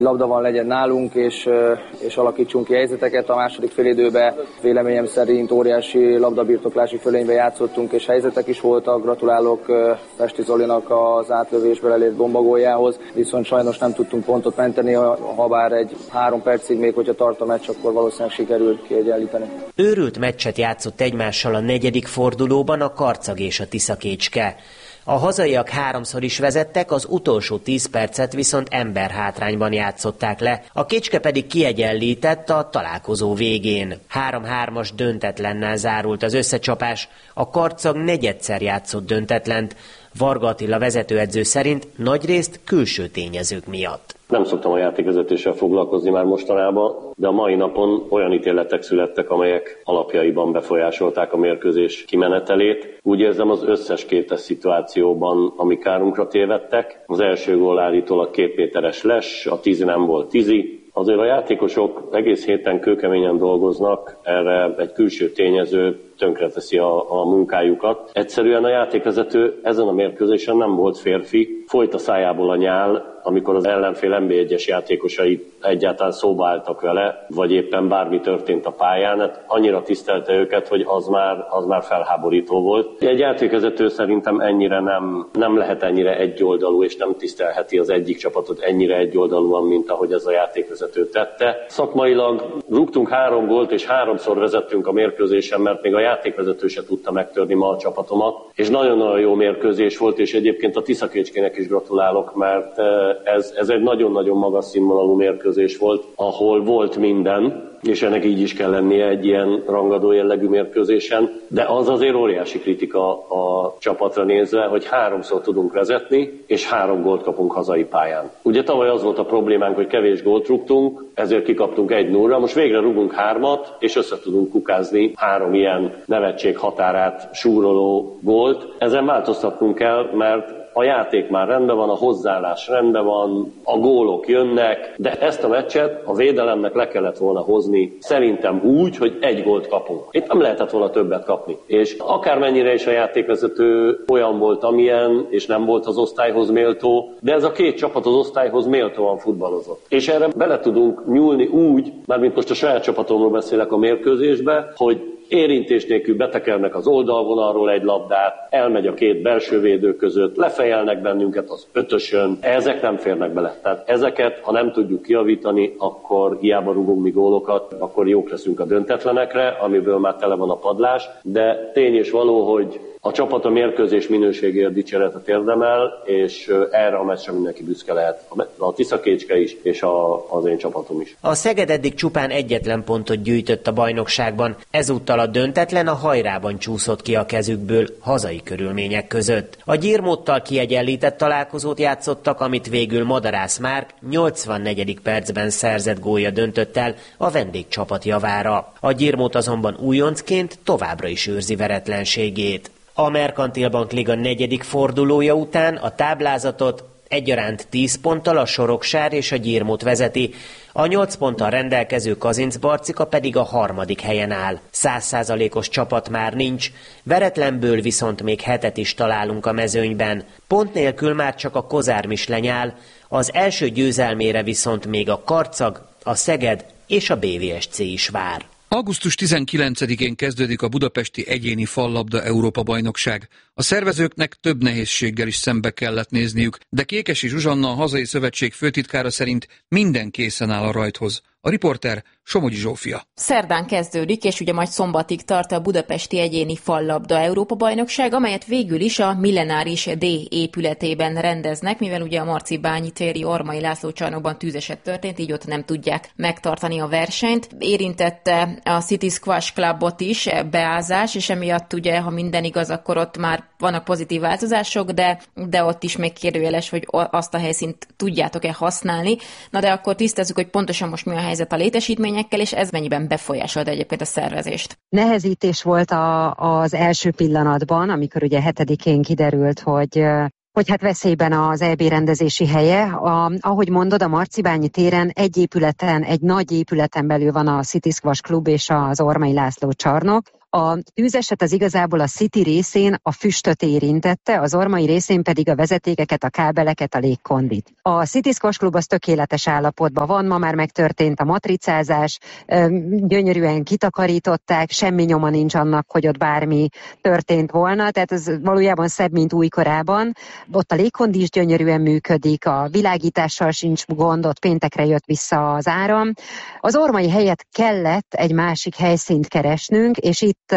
labda van, legyen nálunk, és alakítsunk ki helyzeteket. A második félidőben véleményem szerint óriási labdabirtoklási fölényben játszottunk, és helyzetek is voltak. Gratulálok Pesti Zolinak az átlövésből elért bombagóljához, viszont sajnos nem tudtunk pontot menteni, ha bár egy 3 percig még, hogyha tart a meccs, akkor valószínűleg sikerült kiegyenlíteni. Őrült meccset játszott egymással a 4. fordulóban a Karcag és a Tiszakécske. A hazaiak 3-szor is vezettek, az utolsó 10 percet viszont emberhátrányban játszották le, a Kécske pedig kiegyenlített a találkozó végén. 3-3-as döntetlennel zárult az összecsapás, a Karcag negyedszer játszott döntetlent, Varga Attila vezetőedző szerint nagyrészt külső tényezők miatt. Nem szoktam a játékvezetéssel foglalkozni már mostanában, de a mai napon olyan ítéletek születtek, amelyek alapjaiban befolyásolták a mérkőzés kimenetelét. Úgy érzem, az összes 2-es szituációban, ami kárunkra tévedtek. Az első gól állítólag 2 méteres les, a 10 nem volt 10. Azért a játékosok egész héten kőkeményen dolgoznak, erre egy külső tényező tönkreteszi a munkájukat. Egyszerűen a játékvezető ezen a mérkőzésen nem volt férfi, folyt a szájából a nyál, amikor az ellenfél NB1-es játékosai egyáltalán szóba álltak vele, vagy éppen bármi történt a pályán, hát annyira tisztelte őket, hogy az már felháborító volt. Egy játékvezető szerintem ennyire nem lehet ennyire egyoldalú, és nem tisztelheti az egyik csapatot ennyire egyoldalúan, mint ahogy ez a játékvezető tette. Szakmailag rúgtunk 3 gólt, és 3-szor vezettünk a mérkőzésen, mert még a játékvezető se tudta megtörni ma a csapatomat, és nagyon-nagyon jó mérkőzés volt, és egyébként a Tiszakécskének is gratulálok, mert ez egy nagyon-nagyon magas színvonalú mérkőzés volt, ahol volt minden, és ennek így is kell lennie egy ilyen rangadó jellegű mérkőzésen, de az azért óriási kritika a csapatra nézve, hogy 3-szor tudunk vezetni, és 3 gólt kapunk hazai pályán. Ugye tavaly az volt a problémánk, hogy kevés gólt rúgtunk, ezért kikaptunk 1-0-ra, most végre rúgunk 3-at, és össze tudunk kukázni 3 ilyen nevetség határát súroló gólt. Ezen változtatnunk kell, mert a játék már rendben van, a hozzáállás rendben van, a gólok jönnek, de ezt a meccset a védelemnek le kellett volna hozni szerintem úgy, hogy 1 gólt kapunk. Itt nem lehetett volna többet kapni. És akármennyire is a játékvezető olyan volt, amilyen, és nem volt az osztályhoz méltó, de ez a 2 csapat az osztályhoz méltóan futballozott. És erre bele tudunk nyúlni úgy, mármint most a saját csapatomról beszélek a mérkőzésbe, hogy érintés nélkül betekernek az oldalvonalról egy labdát, elmegy a 2 belső védő között, lefejelnek bennünket az 5-ösön. Ezek nem férnek bele. Tehát ezeket, ha nem tudjuk kijavítani, akkor hiába rúgunk mi gólokat, akkor jók leszünk a döntetlenekre, amiből már tele van a padlás. De tény és való, hogy a csapat a mérkőzés minőségért dicséretet érdemel, és erre a meccsre mindenki büszke lehet. A Tiszakécske is, és az én csapatom is. A Szeged eddig csupán egyetlen pontot gyűjtött a bajnokságban, ezúttal a döntetlen a hajrában csúszott ki a kezükből hazai körülmények között. A Gyirmóttal kiegyenlített találkozót játszottak, amit végül Madarász Márk 84. percben szerzett gólja döntött el a vendégcsapat javára. A Gyirmót azonban újoncként továbbra is őrzi veretlenségét. A Merkantil Bank Liga 4. fordulója után a táblázatot egyaránt 10 ponttal a Soroksár és a Gyirmót vezeti, a 8 ponttal rendelkező Kazincbarcika pedig a 3. helyen áll. 100%-os csapat már nincs, veretlenből viszont még 7-et is találunk a mezőnyben. Pont nélkül már csak a Kozármis lenyál, az első győzelmére viszont még a Karcag, a Szeged és a BVSC is vár. Augusztus 19-én kezdődik a budapesti egyéni fallabda Európa-bajnokság. A szervezőknek több nehézséggel is szembe kellett nézniük, de Kékesi Zsuzsanna, a hazai szövetség főtitkára szerint minden készen áll a rajthoz. A riporter Somogyi Zsófia. Szerdán kezdődik, és ugye majd szombatig tart a budapesti egyéni fallabda Európa-bajnokság, amelyet végül is a Millenáris D épületében rendeznek, mivel ugye a Marcibányi téri Ormai László csarnokban tűzeset történt, így ott nem tudják megtartani a versenyt. Érintette a City Squash Clubot is beázás, és emiatt ugye, ha minden igaz, akkor ott már vannak pozitív változások, de ott is még kérdőjeles, hogy azt a helyszínt tudjátok-e használni. Na de akkor tisztázzuk, hogy pontosan most mi a helyzet a létesítményekkel, és ez mennyiben befolyásolta egyébként a szervezést? Nehezítés volt az első pillanatban, amikor ugye 7-én kiderült, hogy hát veszélyben az EB rendezési helye. Ahogy mondod, a Marcibányi téren egy nagy épületen belül van a City Squash Club és az Ormai László csarnok. A tűzeset az igazából a City részén a füstöt érintette, az Ormai részén pedig a vezetékeket, a kábeleket, a légkondit. A City Squash Club az tökéletes állapotban van, ma már megtörtént a matricázás, gyönyörűen kitakarították, semmi nyoma nincs annak, hogy ott bármi történt volna, tehát ez valójában szebb, mint újkorában. Ott a légkondi is gyönyörűen működik, a világítással sincs gond, ott péntekre jött vissza az áram. Az Ormai helyett kellett egy másik helyszínt keresnünk, és itt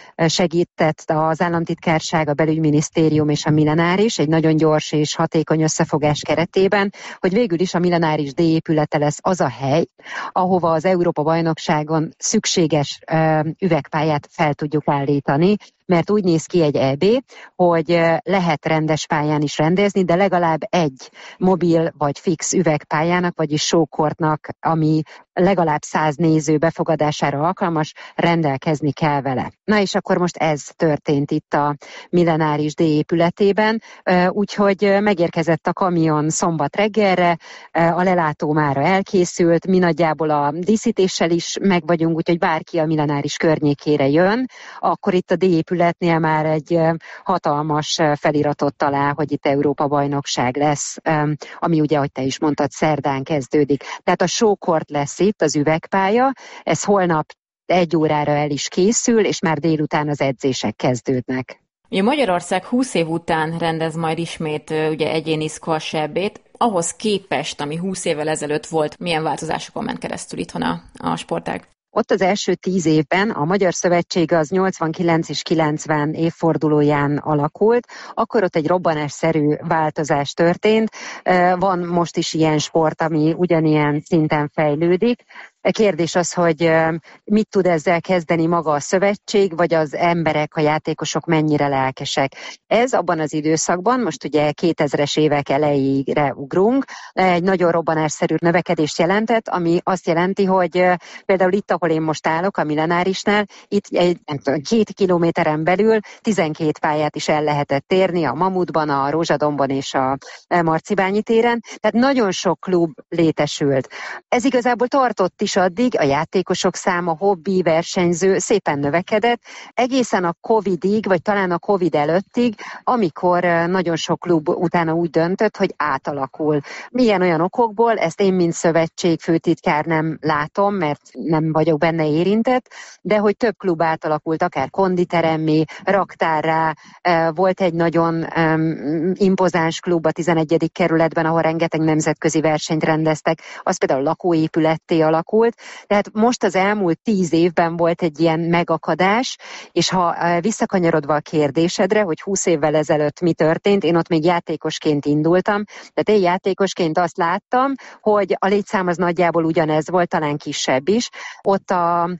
segített az államtitkárság, a belügyminisztérium és a Millenáris egy nagyon gyors és hatékony összefogás keretében, hogy végül is a Millenáris D épülete lesz az a hely, ahova az Európa-bajnokságon szükséges üvegpályát fel tudjuk állítani, mert úgy néz ki egy EB, hogy lehet rendes pályán is rendezni, de legalább egy mobil vagy fix üvegpályának, vagyis showcourtnak, ami legalább 100 néző befogadására alkalmas, rendelkezni kell vele. Na és akkor most ez történt itt a Millenáris D épületében, úgyhogy megérkezett a kamion szombat reggelre, a lelátó mára elkészült, mi nagyjából a díszítéssel is meg vagyunk, úgyhogy bárki a Millenáris környékére jön, akkor itt a D épületnél már egy hatalmas feliratot talál, hogy itt Európa-bajnokság lesz, ami ugye, ahogy te is mondtad, szerdán kezdődik. Tehát a showcourt lesz itt, az üvegpálya, ez holnap 1 órára el is készül, és már délután az edzések kezdődnek. Ugye Magyarország 20 év után rendez majd ismét ugye egyéni squash EB-t. Ahhoz képest, ami 20 évvel ezelőtt volt, milyen változásokon ment keresztül itthon a sportág? Ott az első 10 évben a Magyar Szövetség az 89 és 90 évfordulóján alakult, akkor ott egy robbanásszerű változás történt. Van most is ilyen sport, ami ugyanilyen szinten fejlődik. A kérdés az, hogy mit tud ezzel kezdeni maga a szövetség, vagy az emberek, a játékosok mennyire lelkesek. Ez abban az időszakban, most ugye 2000-es évek elejére ugrunk, egy nagyon robbanásszerű növekedést jelentett, ami azt jelenti, hogy például itt, ahol én most állok, a Millenárisnál, itt 2 kilométeren belül 12 pályát is el lehetett érni, a Mamutban, a Rózsadombon és a Marcibányi téren, tehát nagyon sok klub létesült. Ez igazából tartott is addig, a játékosok száma, hobbi, versenyző szépen növekedett, egészen a Covidig, vagy talán a Covid előttig, amikor nagyon sok klub utána úgy döntött, hogy átalakul. Milyen olyan okokból, ezt én, mint szövetség főtitkár nem látom, mert nem vagyok benne érintett, de hogy több klub átalakult, akár konditeremmé, raktárrá, volt egy nagyon impozáns klub a 11. kerületben, ahol rengeteg nemzetközi versenyt rendeztek, az például lakóépületté alakult. Tehát most az elmúlt 10 évben volt egy ilyen megakadás, és ha visszakanyarodva a kérdésedre, hogy 20 évvel ezelőtt mi történt, én ott még játékosként indultam, tehát én játékosként azt láttam, hogy a létszám az nagyjából ugyanez volt, talán kisebb is. Ott a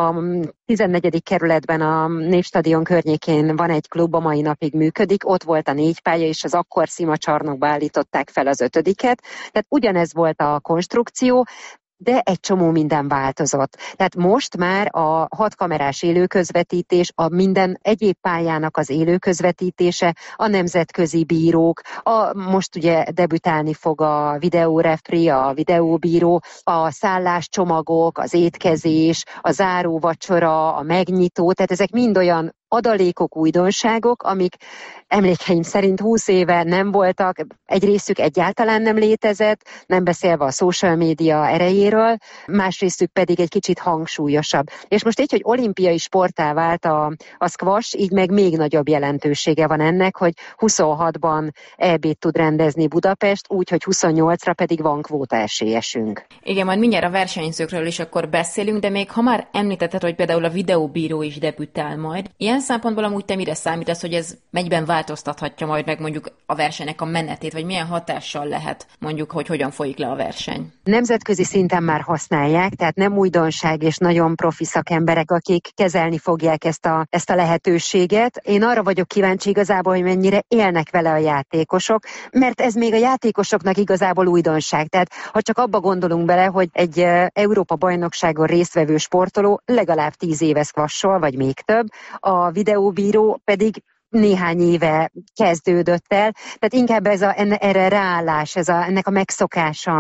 14. kerületben a Népstadion környékén van egy klub, a mai napig működik, ott volt a 4 pálya, és az akkor szimacsarnokba állították fel az 5. Tehát ugyanez volt a konstrukció, de egy csomó minden változott. Tehát most már a 6 kamerás élőközvetítés, a minden egyéb pályának az élőközvetítése, a nemzetközi bírók, most ugye debütálni fog a videórefri, a videóbíró, a szálláscsomagok, az étkezés, a záróvacsora, a megnyitó, tehát ezek mind olyan adalékok, újdonságok, amik emlékeim szerint 20 éve nem voltak, egy részük egyáltalán nem létezett, nem beszélve a social média erejéről, más részük pedig egy kicsit hangsúlyosabb. És most így, hogy olimpiai sporttá vált a squash, így meg még nagyobb jelentősége van ennek, hogy 26-ban EB-t tud rendezni Budapest, úgyhogy 28-ra pedig van kvóta esélyesünk. Igen, majd mindjárt a versenyzőkről is akkor beszélünk, de még ha már említetted, hogy például a videóbíró is debütál majd, ilyen szempontból amúgy te mire számítasz, hogy ez mennyiben változtathatja majd meg mondjuk a versenynek a menetét, vagy milyen hatással lehet mondjuk, hogy hogyan folyik le a verseny? Nemzetközi szinten már használják, tehát nem újdonság és nagyon profi szakemberek, akik kezelni fogják ezt a lehetőséget. Én arra vagyok kíváncsi igazából, hogy mennyire élnek vele a játékosok, mert ez még a játékosoknak igazából újdonság. Tehát ha csak abba gondolunk bele, hogy egy Európa-bajnokságon résztvevő sportoló legalább 10 éve squashol, vagy még több, a videóbíró pedig néhány éve kezdődött el, tehát inkább erre ráállás, ennek a megszokása,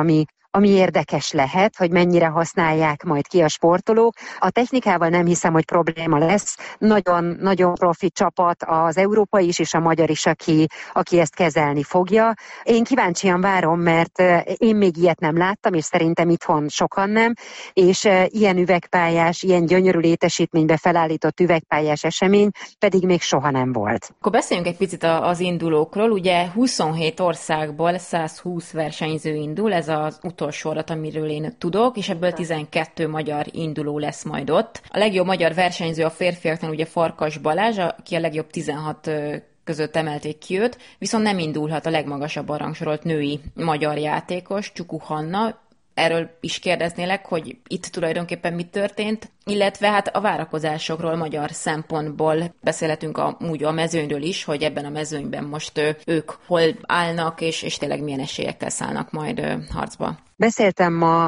ami érdekes lehet, hogy mennyire használják majd ki a sportolók. A technikával nem hiszem, hogy probléma lesz. Nagyon profi csapat az európai is és a magyar is, aki ezt kezelni fogja. Én kíváncsian várom, mert én még ilyet nem láttam, és szerintem itthon sokan nem, és ilyen üvegpályás, ilyen gyönyörű létesítménybe felállított üvegpályás esemény pedig még soha nem volt. Akkor beszéljünk egy picit az indulókról. Ugye 27 országból 120 versenyző indul, ez az utolsó adat, amiről én tudok, és ebből 12 magyar induló lesz majd ott. A legjobb magyar versenyző a férfiaknál ugye Farkas Balázs, aki a legjobb 16 között emelték ki őt, viszont nem indulhat a legmagasabban rangsorolt női magyar játékos, Csukú Hanna. Erről is kérdeznélek, hogy itt tulajdonképpen mi történt, illetve hát a várakozásokról magyar szempontból beszélhetünk amúgy a mezőnyről is, hogy ebben a mezőnyben most ők hol állnak, és tényleg milyen esélyekkel szállnak majd harcba. Beszéltem ma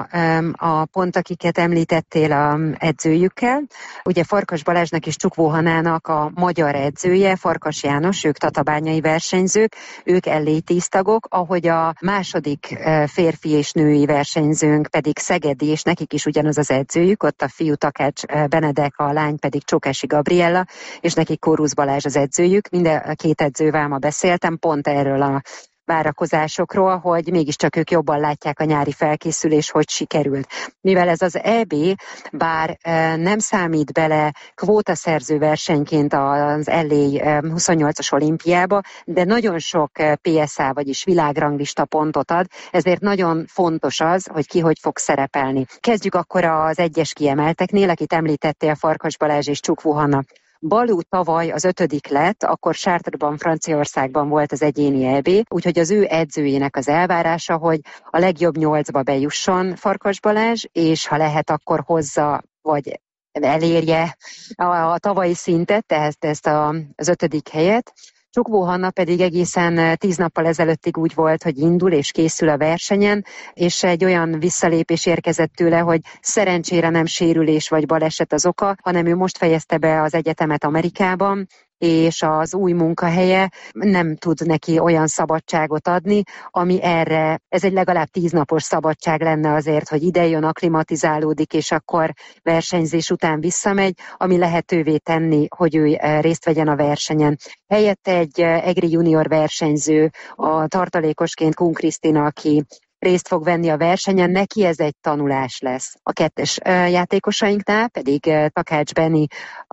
a pont, akiket említettél a edzőjükkel. Ugye Farkas Balázsnak és Csukvó Hanának a magyar edzője, Farkas János, ők tatabányai versenyzők, ők LA10 tagok, ahogy a második férfi és női versenyzőnk pedig szegedi, és nekik is ugyanaz az edzőjük, ott a fiú Takács Benedek, a lány pedig Csókási Gabriella, és nekik Kórusz Balázs az edzőjük. Mind a két edzővel ma beszéltem, pont erről a várakozásokról, hogy mégiscsak ők jobban látják a nyári felkészülés, hogy sikerült. Mivel ez az EB, bár nem számít bele kvótaszerző versenyként az LA 28-as olimpiába, de nagyon sok PSA, vagyis világranglista pontot ad, ezért nagyon fontos az, hogy ki hogy fog szerepelni. Kezdjük akkor az egyes kiemelteknél, akit említettél, Farkas Balázs és Csukvó Hanna. Balú tavaly az 5. lett, akkor Chartres-ban, Franciaországban volt az egyéni EB, úgyhogy az ő edzőjének az elvárása, hogy a legjobb 8-ba bejusson Farkas Balázs, és ha lehet, akkor hozza, vagy elérje a tavalyi szintet, tehát ezt az 5. helyet. Csukvó Hanna pedig egészen 10 nappal ezelőttig úgy volt, hogy indul és készül a versenyen, és egy olyan visszalépés érkezett tőle, hogy szerencsére nem sérülés vagy baleset az oka, hanem ő most fejezte be az egyetemet Amerikában, és az új munkahelye nem tud neki olyan szabadságot adni, ami erre, ez egy legalább 10 napos szabadság lenne azért, hogy ide jön, akklimatizálódik, és akkor versenyzés után visszamegy, ami lehetővé tenni, hogy ő részt vegyen a versenyen. Helyette egy EGRI junior versenyző, a tartalékosként Kun Krisztina, aki részt fog venni a versenyen, neki ez egy tanulás lesz. A 2-es játékosainknál pedig Takács Benni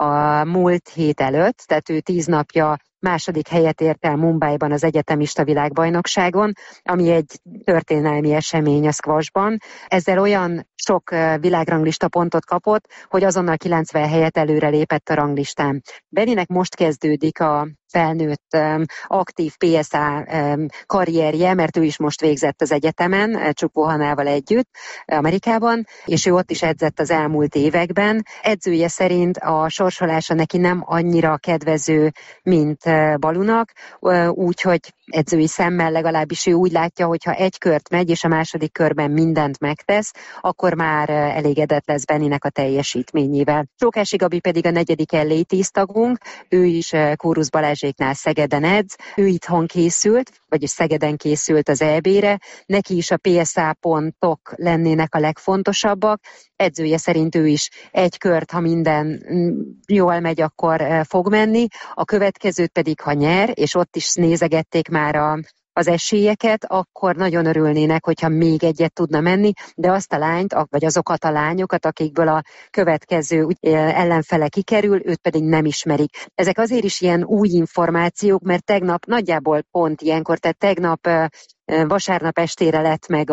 a múlt hét előtt, tehát ő 10 napja második helyet ért el Mumbaiban az egyetemista világbajnokságon, ami egy történelmi esemény a squashban. Ezzel olyan sok világranglista pontot kapott, hogy azonnal 90 helyet előre lépett a ranglistán. Benninek most kezdődik a felnőtt aktív PSA karrierje, mert ő is most végzett az egyetemen, Csukvó Hanával együtt Amerikában, és ő ott is edzett az elmúlt években. Edzője szerint a sorsolása neki nem annyira kedvező, mint Balunak, úgyhogy edzői szemmel legalábbis ő úgy látja, hogy ha egy kört megy, és a második körben mindent megtesz, akkor már elégedett lesz Benninek a teljesítményével. Csókási Gabi pedig a 4. LA10 tagunk, ő is Kórusz Balázséknál Szegeden edz, ő itthon készült, vagyis Szegeden készült az EB-re, neki is a PSA pontok lennének a legfontosabbak, edzője szerint ő is egy kört, ha minden jól megy, akkor fog menni, a következőt pedig, ha nyer, és ott is nézegették már az esélyeket, akkor nagyon örülnének, hogyha még egyet tudna menni, de azt a lányt, vagy azokat a lányokat, akikből a következő ellenfele kikerül, őt pedig nem ismerik. Ezek azért is ilyen új információk, mert tegnap nagyjából pont ilyenkor, tehát tegnap vasárnap estére lett meg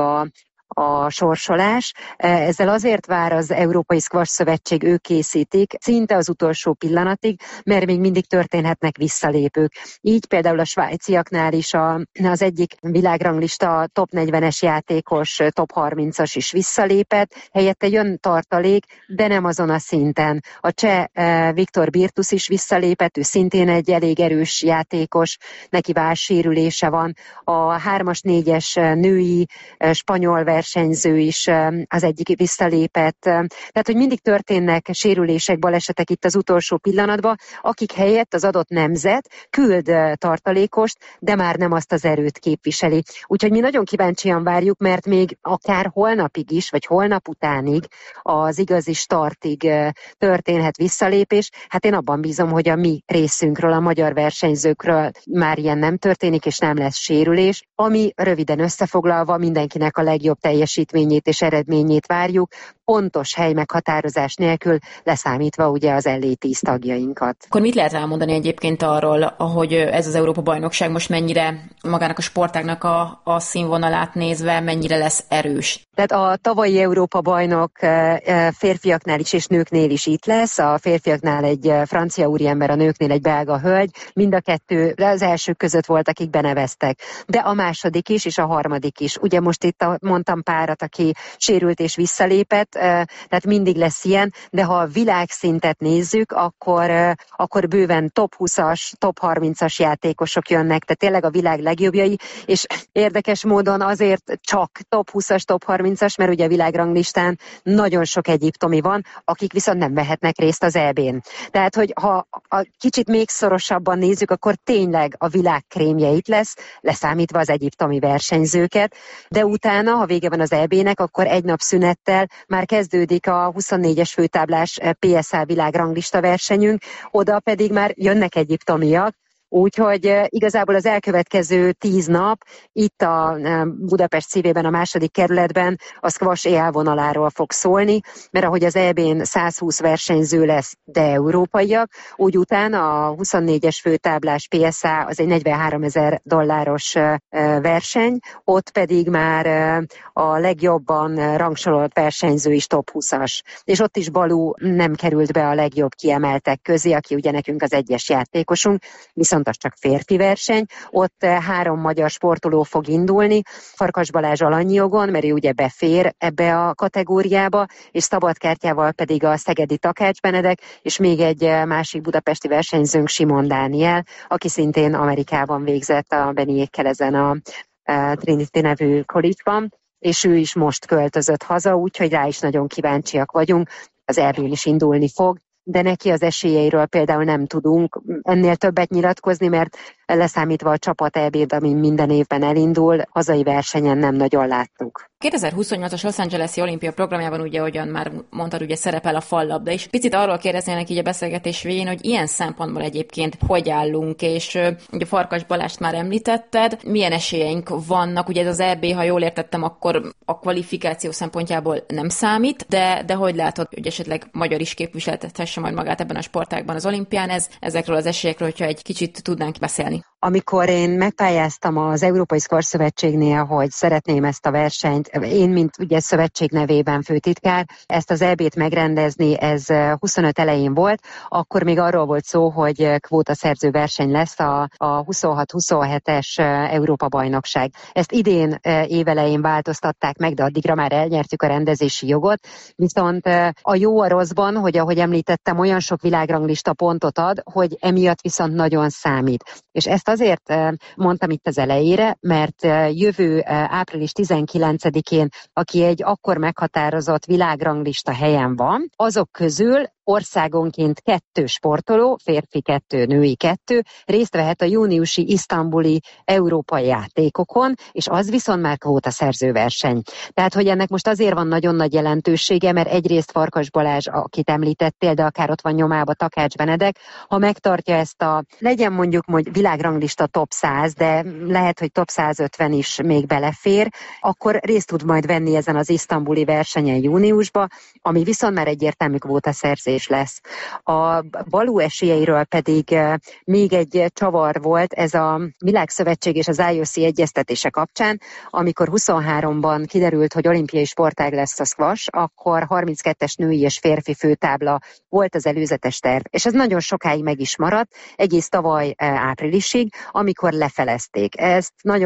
a sorsolás. Ezzel azért vár az Európai Squash Szövetség, ők készítik, szinte az utolsó pillanatig, mert még mindig történhetnek visszalépők. Így például a svájciaknál is az egyik világranglista top 40-es játékos, top 30-as is visszalépett, helyette jön tartalék, de nem azon a szinten. A cseh Viktor Birtus is visszalépett, ő szintén egy elég erős játékos, neki vállsérülése van. A 3-as, 4-es női spanyol versenyző is az egyik visszalépett. Tehát, hogy mindig történnek sérülések, balesetek itt az utolsó pillanatban, akik helyett az adott nemzet küld tartalékost, de már nem azt az erőt képviseli. Úgyhogy mi nagyon kíváncsian várjuk, mert még akár holnapig is, vagy holnap utánig az igazi startig történhet visszalépés. Hát én abban bízom, hogy a mi részünkről, a magyar versenyzőkről már ilyen nem történik, és nem lesz sérülés, ami röviden összefoglalva mindenkinek a legjobb teljesítményét és eredményét várjuk, pontos hely meghatározás nélkül, leszámítva ugye az LA10 tagjainkat. Akkor mit lehet elmondani egyébként arról, hogy ez az Európa-bajnokság most mennyire magának a sportágnak a színvonalát nézve, mennyire lesz erős? Tehát a tavalyi Európa-bajnok férfiaknál is és nőknél is itt lesz. A férfiaknál egy francia úriember, a nőknél egy belga hölgy. Mind a kettő az elsők között volt, akik beneveztek. De a második is, és a harmadik is. Ugye most itt mondtam párat, aki sérült és visszalépett, tehát mindig lesz ilyen, de ha a világszintet nézzük, akkor bőven top 20-as, top 30-as játékosok jönnek, tehát tényleg a világ legjobbjai, és érdekes módon azért csak top 20-as, top 30-as, mert ugye a világranglistán nagyon sok egyiptomi van, akik viszont nem vehetnek részt az EB-n. Tehát, hogy ha a kicsit még szorosabban nézzük, akkor tényleg a világ krémje itt lesz, leszámítva az egyiptomi versenyzőket, de utána, ha vége van az EB-nek, akkor egy nap szünettel már kezdődik a 24-es főtáblás PSA világranglista versenyünk, oda pedig már jönnek egyiptomiak, úgyhogy igazából az elkövetkező 10 nap itt a Budapest szívében, a második kerületben a squash élvonaláról fog szólni, mert ahogy az EB-n 120 versenyző lesz, de európaiak, úgy utána a 24-es főtáblás PSA az egy $43,000 verseny, ott pedig már a legjobban rangsorolt versenyző is top 20-as. És ott is Balú nem került be a legjobb kiemeltek közé, aki ugye nekünk az egyes játékosunk, viszont az csak férfi verseny. Ott 3 magyar sportoló fog indulni, Farkas Balázs alanyi jogon, mert ő ugye befér ebbe a kategóriába, és szabadkártyával pedig a szegedi Takács Benedek, és még egy másik budapesti versenyzőnk Simon Dániel, aki szintén Amerikában végzett a Beniékkel ezen a Trinity nevű college-ban, és ő is most költözött haza, úgyhogy rá is nagyon kíváncsiak vagyunk, az EB-n is indulni fog, de neki az esélyeiről például nem tudunk ennél többet nyilatkozni, mert leszámítva a csapat EB-t, ami minden évben elindul, hazai versenyen nem nagyon láttuk. 2028-as Los Angeles-i olimpia programjában ugye, ahogyan már mondtad, ugye szerepel a fallabda, és picit arról kérdeznének így a beszélgetés végén, hogy ilyen szempontból egyébként hogy állunk, és ugye Farkas Balást már említetted, milyen esélyeink vannak, ugye ez az EB, ha jól értettem, akkor a kvalifikáció szempontjából nem számít, de hogy látod, hogy esetleg magyar is képviseltethesse majd magát ebben a sportágban az olimpián, ezekről az esélyekről, hogyha egy kicsit tudnánk beszélni. Amikor én megpályáztam az Európai Squash Szövetségnél, hogy szeretném ezt a versenyt, én, mint ugye szövetség nevében főtitkár, ezt az EB-t megrendezni, ez 25 elején volt, akkor még arról volt szó, hogy kvótaszerző verseny lesz a 26-27-es Európa-bajnokság. Ezt idén évelején változtatták meg, de addigra már elnyertük a rendezési jogot, viszont a jó a rosszban, hogy ahogy említettem, olyan sok világranglista pontot ad, hogy emiatt viszont nagyon számít. És ezt azért mondtam itt az elejére, mert jövő április 19-én, aki egy akkor meghatározott világranglista helyen van, azok közül országonként 2 sportoló, férfi 2, női 2, részt vehet a júniusi isztambuli európai játékokon, és az viszont már kvótaszerző verseny. Tehát, hogy ennek most azért van nagyon nagy jelentősége, mert egyrészt Farkas Balázs, akit említettél, de akár ott van nyomába Takács Benedek, ha megtartja ezt legyen mondjuk világranglista top 100, de lehet, hogy top 150 is még belefér, akkor részt tud majd venni ezen az isztambuli versenyen júniusba, ami viszont már egyértelmű kvótaszerzés lesz. A Balú esélyeiről pedig még egy csavar volt, ez a Világszövetség és az IOC egyeztetése kapcsán, amikor 23-ban kiderült, hogy olimpiai sportág lesz a squash, akkor 32-es női és férfi főtábla volt az előzetes terv, és ez nagyon sokáig meg is maradt, egész tavaly áprilisig, amikor lefelezték. Ezt nagyon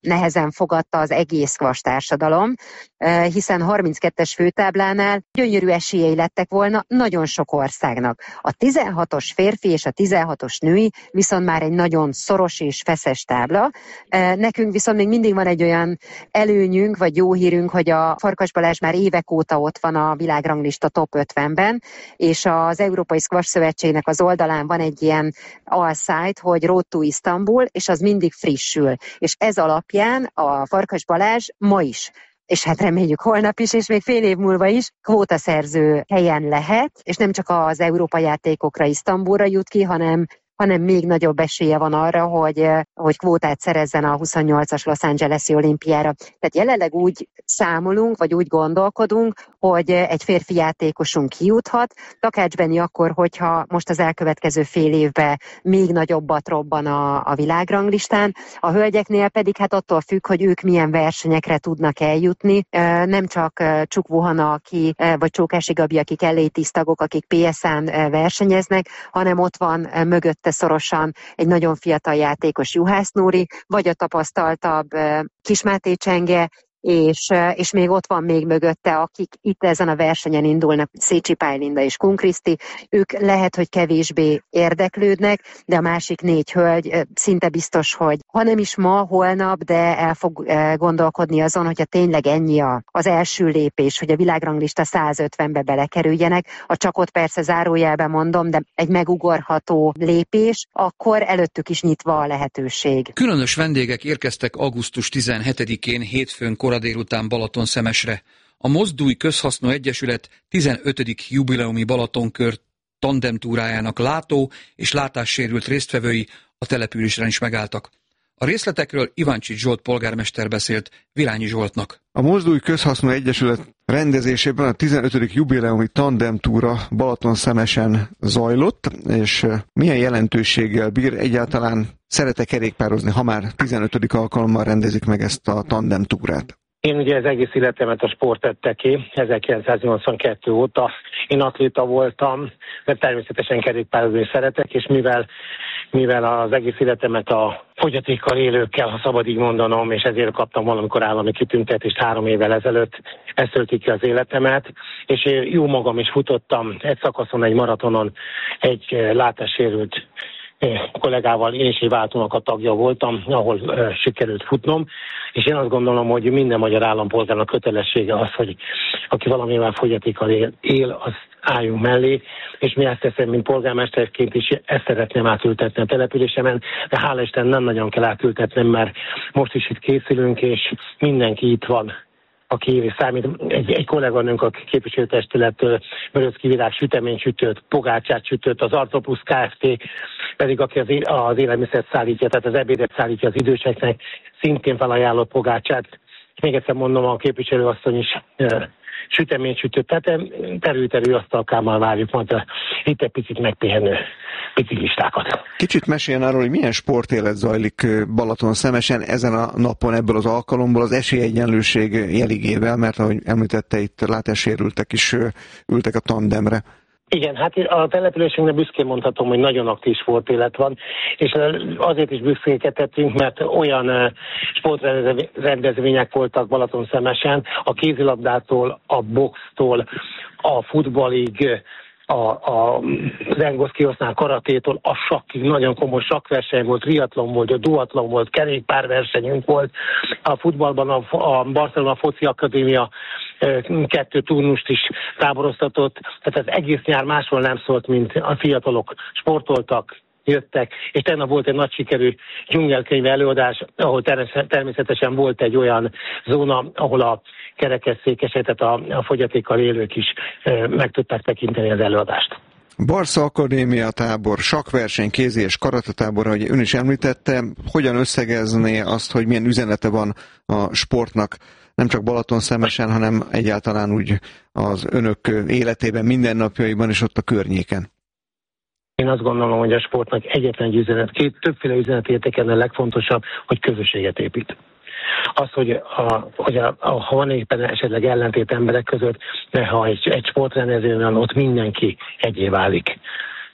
nehezen fogadta az egész squash társadalom, hiszen 32-es főtáblánál gyönyörű esélyei lettek volna nagyon sok országnak. A 16-os férfi és a 16-os női viszont már egy nagyon szoros és feszes tábla. Nekünk viszont még mindig van egy olyan előnyünk, vagy jó hírünk, hogy a Farkas Balázs már évek óta ott van a világranglista top 50-ben, és az Európai Squash Szövetségnek az oldalán van egy ilyen alszájt, hogy Road to Istanbul, és az mindig frissül. És ez alapján a Farkas Balázs ma is, és hát reméljük holnap is, és még fél év múlva is kvótaszerző helyen lehet, és nem csak az Európa játékokra Isztambulra jut ki, hanem még nagyobb esélye van arra, hogy kvótát szerezzen a 28-as Los Angeles-i olimpiára. Tehát jelenleg úgy számolunk, vagy úgy gondolkodunk, hogy egy férfi játékosunk kijuthat. Takács Benni akkor, hogyha most az elkövetkező fél évben még nagyobbat robban a világranglistán. A hölgyeknél pedig hát attól függ, hogy ők milyen versenyekre tudnak eljutni. Nem csak Csuk Vuhana, vagy Csókási Gabi, akik LA10 tagok, akik PSA-n versenyeznek, hanem ott van mögött szorosan egy nagyon fiatal játékos, Juhász Nóri, vagy a tapasztaltabb Kis Máté Csenge, és még ott van még mögötte, akik itt ezen a versenyen indulnak, Szécsi Pál Linda és Kun Kriszti, ők lehet, hogy kevésbé érdeklődnek, de a másik 4 hölgy szinte biztos, hogy ha nem is ma, holnap, de el fog gondolkodni azon, hogyha tényleg ennyi az első lépés, hogy a világranglista 150-be belekerüljenek, a csak ott persze zárójelben mondom, de egy megugorható lépés, akkor előttük is nyitva a lehetőség. Különös vendégek érkeztek augusztus 17-én hétfőn kora délután Balatonszemesre. A Mozdulj Közhasznú Egyesület 15. jubileumi Balatonkör tandemtúrájának látó és látássérült résztvevői a településen is megálltak. A részletekről Iváncsics Zsolt polgármester beszélt Virányi Zsoltnak. A Mozdulj Közhasznú Egyesület rendezésében a 15. jubileumi tandemtúra Balatonszemesen zajlott, és milyen jelentőséggel bír, egyáltalán szeret-e kerékpározni, ha már 15. alkalommal rendezik meg ezt a tandemtúrát? Én ugye az egész életemet a sport tette ki, 1982 óta. Én atléta voltam, de természetesen kerékpározni szeretek, és mivel az egész életemet a fogyatékkal élőkkel, ha szabad így mondanom, és ezért kaptam valamikor állami kitüntetést 3 évvel ezelőtt, ez tölti ki az életemet, és én jó magam is futottam egy szakaszon, egy maratonon, egy látássérült kollégával, én is egy váltónak a tagja voltam, ahol sikerült futnom, és én azt gondolom, hogy minden magyar állampolgárnak kötelessége az, hogy aki valamivel fogyatékkal él, az álljunk mellé, és mi ezt teszem, mint polgármesterként is, ezt szeretném átültetni a településemen, de hála Isten nem nagyon kell átültetnem, mert most is itt készülünk, és mindenki itt van, aki évi számít. Egy kolléganőnk a képviselőtestülettől Möröczki Virág süteményt sütött, pogácsát sütött, az Artoplusz Kft. Pedig aki az élelmiszert szállítja, tehát az ebédet szállítja az időseknek, szintén felajánlott pogácsát. Még egyszer mondom, a képviselőasszony is süteményt sütött, tehát terül asztalkámmal várjuk majd itt egy picit megpihenő biciklistákat. Kicsit meséljen arról, hogy milyen sportélet zajlik Balatonszemesen ezen a napon, ebből az alkalomból az esélyegyenlőség jeligével, mert ahogy említette, itt látássérültek is ültek a tandemre. Igen, hát a településünknek büszkén mondhatom, hogy nagyon aktív sportélet van, és azért is büszkékedhetünk, mert olyan sportrendezvények voltak Balatonszemesen, a kézilabdától, a boxtól, a futballig, az engoszkiosztnál karatétól, a sakkig nagyon komoly sakkverseny volt, triatlon volt, a duatlon volt, kerékpárversenyünk volt, a futballban a Barcelona Foci Akadémia 2 turnust is táboroztatott, tehát az egész nyár máshol nem szólt, mint a fiatalok sportoltak, jöttek, és tegnap volt egy nagy sikerű dzsungelkönyve előadás, ahol természetesen volt egy olyan zóna, ahol a kerekesszékesek, tehát a fogyatékkal élők is meg tudták tekinteni az előadást. Barca Akadémia tábor, sakkverseny, kézi és karatatábor, ahogy ön is említette, hogyan összegezné azt, hogy milyen üzenete van a sportnak, nem csak Balatonszemesen, hanem egyáltalán úgy az önök életében, mindennapjaiban és ott a környéken? Én azt gondolom, hogy a sportnak egyetlen egy üzenet, többféle üzenet értékelne, a legfontosabb, hogy közösséget épít. Az, hogy ha van éppen esetleg ellentét emberek között, de ha egy sportrendezvényen ott mindenki egyé válik.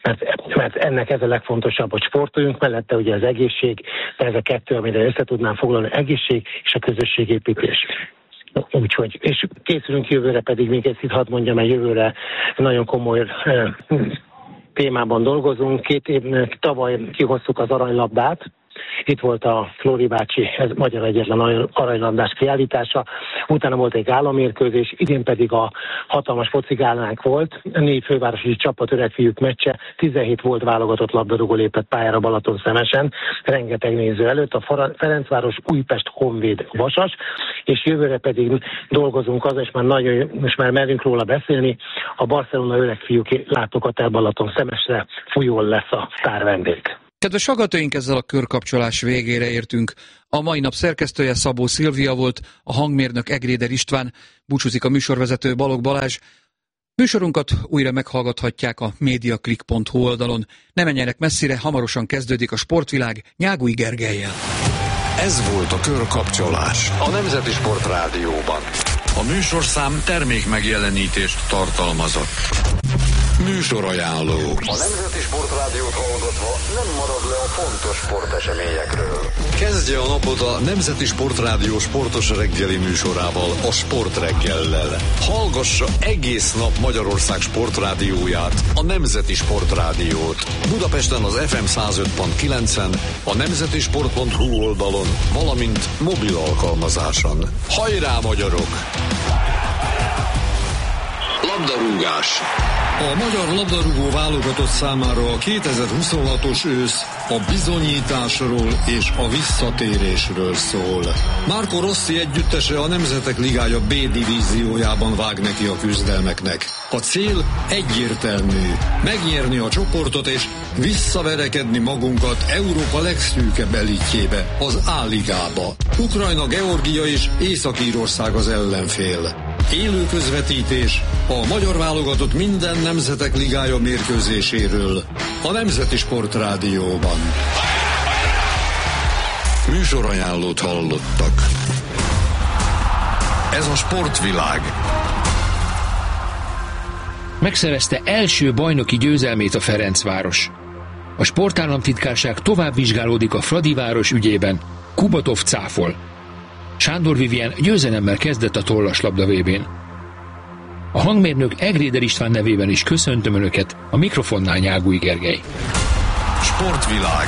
mert ennek ez a legfontosabb, hogy sportoljunk, mellette ugye az egészség, de ez a kettő, amire össze tudnám foglalni, egészség és a közösségépítés. Úgyhogy, és készülünk jövőre, pedig még ezt itt hadd mondjam, mert jövőre nagyon komoly témában dolgozunk. Tavaly kihoztuk az aranylabdát. Itt volt a Flóri bácsi, ez magyar egyetlen aranylabdás kiállítása, utána volt egy gálamérkőzés, idén pedig a hatalmas focigálánk volt, 4 fővárosi csapat öregfiúk meccse, 17 volt válogatott labdarúgó lépett pályára Balatonszemesen, rengeteg néző előtt, a Ferencváros Újpest Honvéd Vasas, és jövőre pedig dolgozunk azon, és már merünk róla beszélni, a Barcelona öregfiúk látogatál Balatonszemesre, Fujól lesz a sztárvendég. Kedves hallgatóink, ezzel a körkapcsolás végére értünk. A mai nap szerkesztője Szabó Szilvia volt, a hangmérnök Egréder István, búcsúzik a műsorvezető Balogh Balázs. Műsorunkat újra meghallgathatják a mediaclick.hu oldalon. Ne menjenek messzire, hamarosan kezdődik a Sportvilág Nyágui Gergellyel. Ez volt a körkapcsolás a Nemzeti Sport Rádióban. A műsorszám termék megjelenítést tartalmazott. Műsorajánló. A Nemzeti Sport Rádiót hallgatva nem marad le a fontos sporteseményekről. Kezdje a napot a Nemzeti Sport Rádió sportos reggeli műsorával, a Sport reggellel. Hallgassa egész nap Magyarország sportrádióját, a Nemzeti Sport Rádiót. Budapesten az FM 105.9-en, a nemzetisport.hu oldalon, valamint mobil alkalmazáson. Hajrá, magyarok! Labdarúgás. A magyar labdarúgó válogatott számára a 2026-os ősz a bizonyításról és a visszatérésről szól. Marco Rossi együttese a Nemzetek Ligája B divíziójában vág neki a küzdelmeknek. A cél egyértelmű, megnyerni a csoportot és visszaverekedni magunkat Európa legszűkebb elitjébe, az A-ligába. Ukrajna, Georgia és Észak-Írország az ellenfél. Élő közvetítés a magyar válogatott minden Nemzetek Ligája mérkőzéséről a Nemzeti Sport Rádióban. Műsorajánlót hallottak. Ez a Sportvilág. Megszerezte első bajnoki győzelmét a Ferencváros. A sportállamtitkárság tovább vizsgálódik a Fradiváros ügyében. Kubatov cáfol. Sándor Vivien győzelemmel kezdett a tollaslabda VB-n. A hangmérnök Egréder István nevében is köszöntöm Önöket, a mikrofonnál Nyágui Gergely. Sportvilág.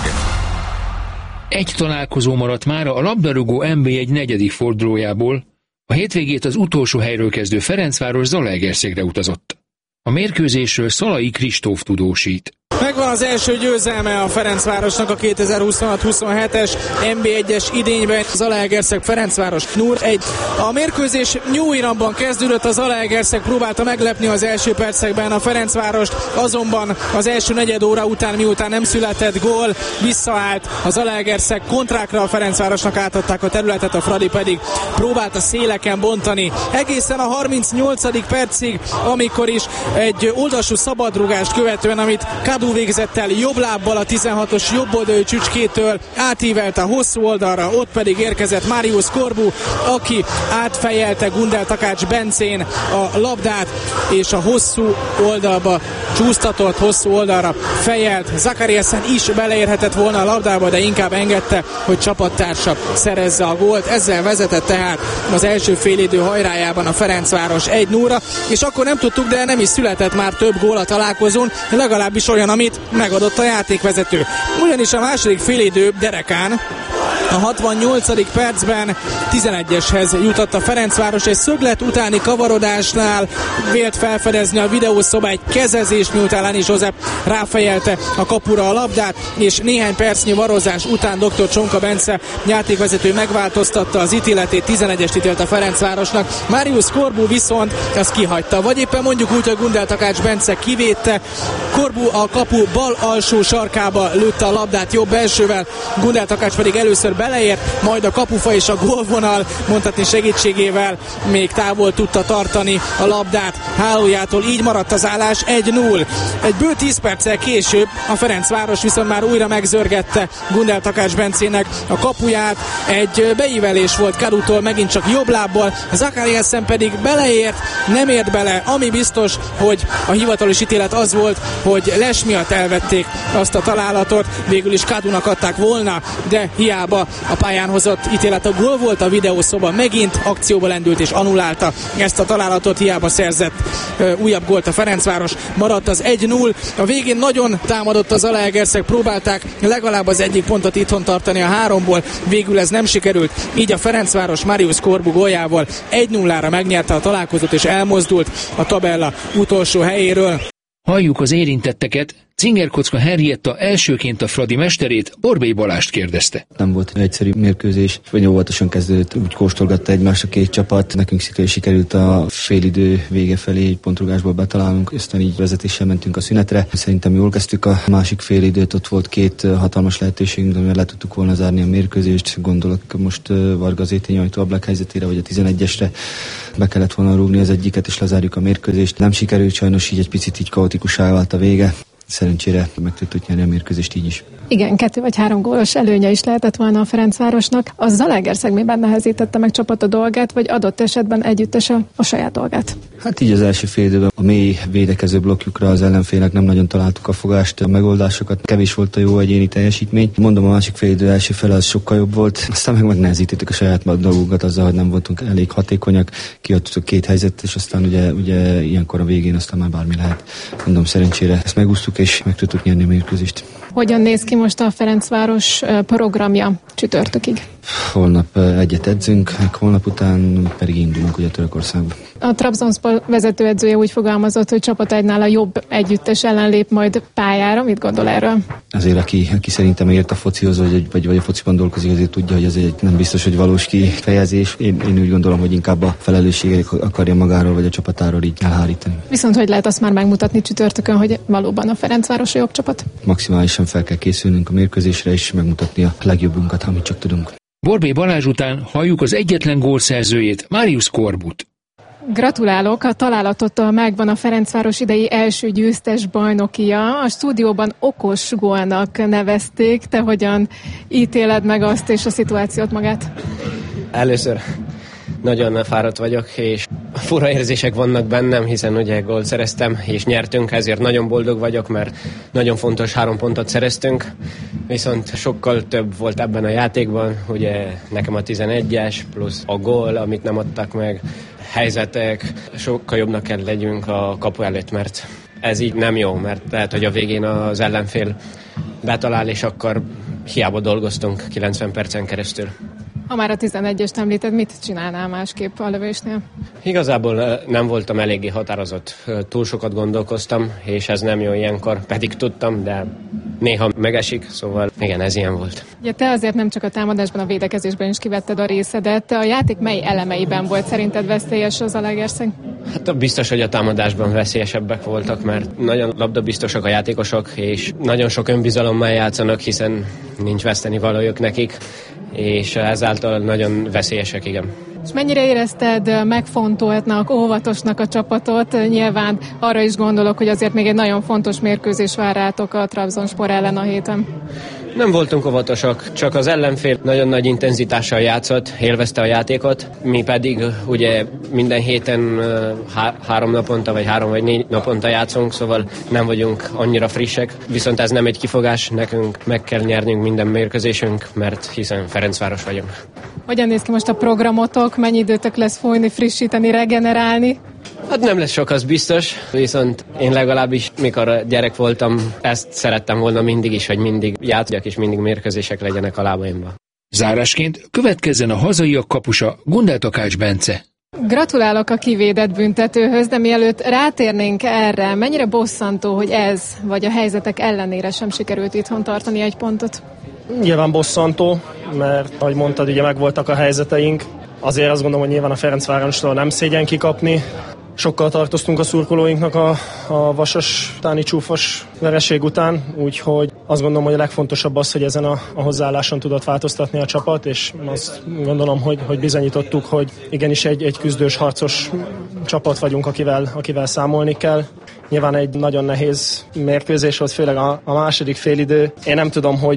Egy találkozó maradt mára a labdarúgó NB1 negyedik fordulójából, a hétvégét az utolsó helyről kezdő Ferencváros Zalaegerszegre utazott. A mérkőzésről Szalai Kristóf tudósít. Megvan az első győzelme a Ferencvárosnak a 2026-27-es NB1-es idényben. Zalaegerszeg Ferencváros 0-1. A mérkőzés New-Iranban kezdődött, a Zalaegerszeg próbálta meglepni az első percekben a Ferencvárost, azonban az első negyed óra után, miután nem született gól, visszaállt a Zalaegerszeg, kontrákra a Ferencvárosnak átadták a területet, a Fradi pedig próbálta széleken bontani. Egészen a 38. percig, amikor is egy oldalsú szabadrugást követően, amit Kadu végzett el jobb lábbal a 16-os jobboldali csücskétől, átívelte a hosszú oldalra, ott pedig érkezett Marius Corbu, aki átfejelte Gundel Takács Bencén a labdát, és a hosszú oldalba csúsztatott, hosszú oldalra fejelt. Zakariasen is beleérhetett volna a labdába, de inkább engedte, hogy csapattársa szerezze a gólt. Ezzel vezetett tehát az első félidő hajrájában a Ferencváros 1-0-ra, és akkor nem tudtuk, de nem is született már több gól a találkozón, legalábbis olyan, amit megadott a játékvezető. Ugyanis a második félidő derekán a 68. percben 11-eshez jutott a Ferencváros, egy szöglet utáni kavarodásnál vélt felfedezni a videószoba egy kezezés, miután Lani József ráfejelte a kapura a labdát, és néhány percnyi varozás után dr. Csonka Bence játékvezető megváltoztatta az ítéletét, 11-est ítélt a Ferencvárosnak. Marius Corbu viszont ezt kihagyta, vagy éppen mondjuk úgy, hogy Gundel Takács Bence kivédte. Corbu a kapu bal alsó sarkába lőtte a labdát jobb elsővel, Gundel Takács pedig először először beleért, majd a kapufa és a gólvonal mondhatni segítségével még távol tudta tartani a labdát hálójától, így maradt az állás 1-0. Egy bő 10 perccel később a Ferencváros viszont már újra megzörgette Gundel Takács Bencének a kapuját, egy beívelés volt Karutól, megint csak jobb lábbal, Zakariasen pedig beleért, nem ért bele, ami biztos, hogy a hivatalos ítélet az volt, hogy les miatt elvették azt a találatot, végül is Kadunak adták volna, de hiába a pályán hozott ítélet a gól volt, a videószoba megint akcióba lendült és annulálta ezt a találatot, hiába szerzett újabb gólt a Ferencváros, maradt az 1-0, a végén nagyon támadott az Zalaegerszeg, próbálták legalább az egyik pontot itthon tartani a 3-ból, végül ez nem sikerült, így a Ferencváros Marius Korbu góljával 1-0-ra megnyerte a találkozót és elmozdult a tabella utolsó helyéről. Halljuk az érintetteket. Cingerkocka Henrietta elsőként a Fradi mesterét, Borbély Balást kérdezte. Nem volt egyszerű mérkőzés, vagy óvatosan kezdődött, úgy kóstolgatta egymást a két csapat. Nekünk sikerült a félidő vége felé egy pontrugásból betalálnunk, aztán így vezetéssel mentünk a szünetre. Szerintem jól kezdtük a másik félidőt, ott volt két hatalmas lehetőségünk, amivel le tudtuk volna zárni a mérkőzést. Gondolok most Varga Zétény ajtó ablak helyzetére, vagy a 11-esre. Be kellett volna rúgni az egyiket, és lezárjuk a mérkőzést. Nem sikerült, sajnos így egy picit így kaotikussá vált a vége. Szerencsére meg tudtuk nyerni a mérkőzést így is. Igen, 2 vagy 3 gólos előnye is lehetett volna a Ferencvárosnak. A Zalaegerszeg miben nehezítette meg csapat a dolgát, vagy adott esetben együttes a saját dolgát? Hát így az első fél időben a mély védekező blokkjukra az ellenfélnek nem nagyon találtuk a fogást, a megoldásokat, kevés volt a jó egyéni teljesítmény. Mondom, a másik fél idő első fele az sokkal jobb volt, aztán megnehezítettük a saját dolgunkat azzal, hogy nem voltunk elég hatékonyak, kiadtuk 2 helyzetet, és aztán ugye ilyenkor a végén aztán már bármi lehet. Mondom, szerencsére ezt megúsztuk, és meg tudtuk nyerni a mérkőzést. Hogyan néz ki most a Ferencváros programja csütörtökig? Holnap egyet edzünk, holnap után pedig indulunk ugye Törökországba. A Trabzonspor vezetőedzője úgy fogalmazott, hogy csapat egynál a jobb együttes ellen lép majd pályára. Mit gondol erről? Azért, aki szerintem ért a focihoz, vagy a fociban dolgozik, azért tudja, hogy ez nem biztos, hogy valós kifejezés. Én úgy gondolom, hogy inkább a felelősséget akarja magáról, vagy a csapatáról így elhárítani. Viszont hogy lehet azt már megmutatni csütörtökön, hogy valóban a Ferencváros a jobb csapat? Maximálisan fel kell készülnünk a mérkőzésre, és megmutatni a legjobbunkat, amit csak tudunk. Borbély Balázs után halljuk az egyetlen gólszerzőjét, Marius Korbut. Gratulálok, a találatot megvan a Ferencváros idei első győztes bajnokia. A stúdióban okos gólnak nevezték. Te hogyan ítéled meg azt és a szituációt magát? Először nagyon fáradt vagyok, és fura érzések vannak bennem, hiszen ugye gólt szereztem, és nyertünk, ezért nagyon boldog vagyok, mert nagyon fontos 3 pontot szereztünk, viszont sokkal több volt ebben a játékban, ugye nekem a 11-es, plusz a gól, amit nem adtak meg, helyzetek, sokkal jobbnak kell legyünk a kapu előtt, mert ez így nem jó, mert lehet, hogy a végén az ellenfél betalál, és akkor hiába dolgoztunk 90 percen keresztül. Ha már a 11-est említed, mit csinálnál másképp a lövésnél? Igazából nem voltam eléggé határozott. Túl sokat gondolkoztam, és ez nem jó ilyenkor, pedig tudtam, de néha megesik, szóval igen, ez ilyen volt. Ugye te azért nem csak a támadásban, a védekezésben is kivetted a részedet. A játék mely elemeiben volt szerinted veszélyes az Zalaegerszeg? Hát biztos, hogy a támadásban veszélyesebbek voltak, mert nagyon labdabiztosak a játékosok, és nagyon sok önbizalommal játszanak, hiszen nincs vesztenivalójuk nekik, és ezáltal nagyon veszélyesek, igen. És mennyire érezted megfontoltnak, óvatosnak a csapatot? Nyilván arra is gondolok, hogy azért még egy nagyon fontos mérkőzés vár rátok a Trabzonspor ellen a héten. Nem voltunk óvatosak, csak az ellenfél nagyon nagy intenzitással játszott, élvezte a játékot, mi pedig ugye minden héten 3 naponta, vagy 3 vagy 4 naponta játszunk, szóval nem vagyunk annyira frissek, viszont ez nem egy kifogás, nekünk meg kell nyernünk minden mérkőzésünk, mert hiszen Ferencváros vagyunk. Hogyan néz ki most a programotok, mennyi időtök lesz folyni, frissíteni, regenerálni? Hát nem lesz sok, az biztos, viszont én legalábbis, mikor gyerek voltam, ezt szerettem volna mindig is, hogy mindig játszjak és mindig mérkőzések legyenek a lábaimban. Zárásként következzen a hazaiak kapusa, Gundel Takács Bence. Gratulálok a kivédett büntetőhöz, de mielőtt rátérnénk erre, mennyire bosszantó, hogy ez, vagy a helyzetek ellenére sem sikerült itthon tartani egy pontot? Nyilván bosszantó, mert ahogy mondtad, ugye megvoltak a helyzeteink. Azért azt gondolom, hogy nyilván a Ferencvárostól nem szégyen kikapni. Sokkal tartoztunk a szurkolóinknak a vasas, utáni csúfos vereség után, úgyhogy azt gondolom, hogy a legfontosabb az, hogy ezen a hozzáálláson tudott változtatni a csapat, és azt gondolom, hogy bizonyítottuk, hogy igenis egy küzdős, harcos csapat vagyunk, akivel számolni kell. Nyilván egy nagyon nehéz mérkőzés volt, főleg a második félidő. Én nem tudom, hogy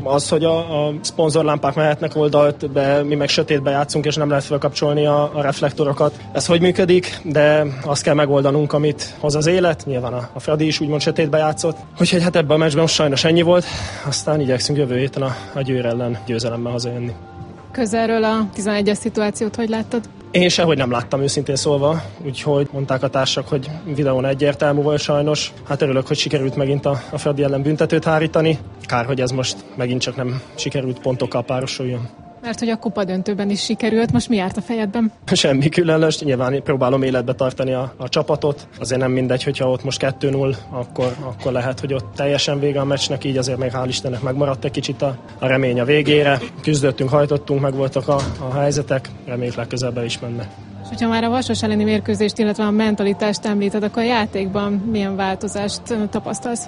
a szponzorlámpák mehetnek oldalt, de mi meg sötétbe játszunk, és nem lehet felkapcsolni a reflektorokat. Ez hogy működik, de azt kell megoldanunk, amit hoz az élet. Nyilván a Fradi is úgymond sötétbe játszott. Úgyhogy hát ebben a meccsben most sajnos ennyi volt. Aztán igyekszünk jövő héten a Győr ellen győzelemmel hazajönni. Közelről a 11-es szituációt hogy láttad? Én sehogy nem láttam, őszintén szólva, úgyhogy mondták a társak, hogy videón egyértelmű volt sajnos. Hát örülök, hogy sikerült megint a Fradi ellen büntetőt hárítani. Kár, hogy ez most megint csak nem sikerült pontokkal párosuljon. Mert hogy a kupa döntőben is sikerült, most mi járt a fejedben? Semmi különös, nyilván próbálom életbe tartani a csapatot. Azért nem mindegy, hogyha ott most 2-0, akkor lehet, hogy ott teljesen vége a meccsnek, így azért még hál' Istennek megmaradt egy kicsit a remény a végére. Küzdöttünk, hajtottunk, megvoltak a helyzetek, reméljük legközelebb is mennek. És hogyha már a Vasas elleni mérkőzést, illetve a mentalitást említed, akkor a játékban milyen változást tapasztalsz?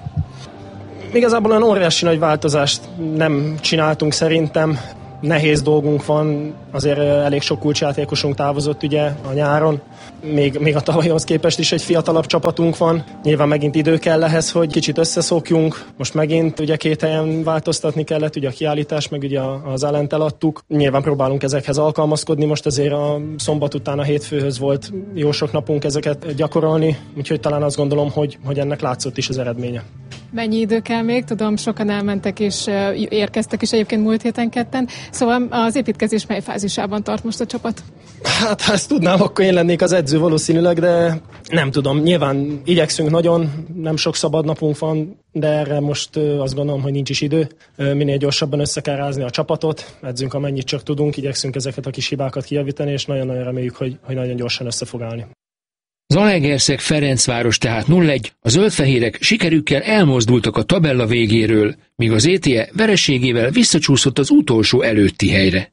Igazából olyan óriási nagy változást nem csináltunk szerintem. Nehéz dolgunk van, azért elég sok kulcsjátékosunk távozott ugye a nyáron. Még a tavalyhoz képest is egy fiatalabb csapatunk van. Nyilván megint idő kell ehhez, hogy kicsit összeszokjunk. Most megint ugye 2 helyen változtatni kellett, ugye a kiállítás, meg ugye az ellent eladtuk. Nyilván próbálunk ezekhez alkalmazkodni, most azért a szombat után a hétfőhöz volt jó sok napunk ezeket gyakorolni, úgyhogy talán azt gondolom, hogy ennek látszott is az eredménye. Mennyi idő kell még? Tudom, sokan elmentek és érkeztek is egyébként múlt héten ketten. Szóval az építkezés mely fázisában tart most a csapat? Hát ha ezt tudnám, akkor én lennék az edző valószínűleg, de nem tudom. Nyilván igyekszünk nagyon, nem sok szabad napunk van, de erre most azt gondolom, hogy nincs is idő. Minél gyorsabban össze kell rázni a csapatot, edzünk amennyit csak tudunk, igyekszünk ezeket a kis hibákat kijavítani, és nagyon-nagyon reméljük, hogy nagyon gyorsan össze fog állni. Zalaegerszeg Ferencváros tehát 0-1, a zöldfehérek sikerükkel elmozdultak a tabella végéről, míg az ETE vereségével visszacsúszott az utolsó előtti helyre.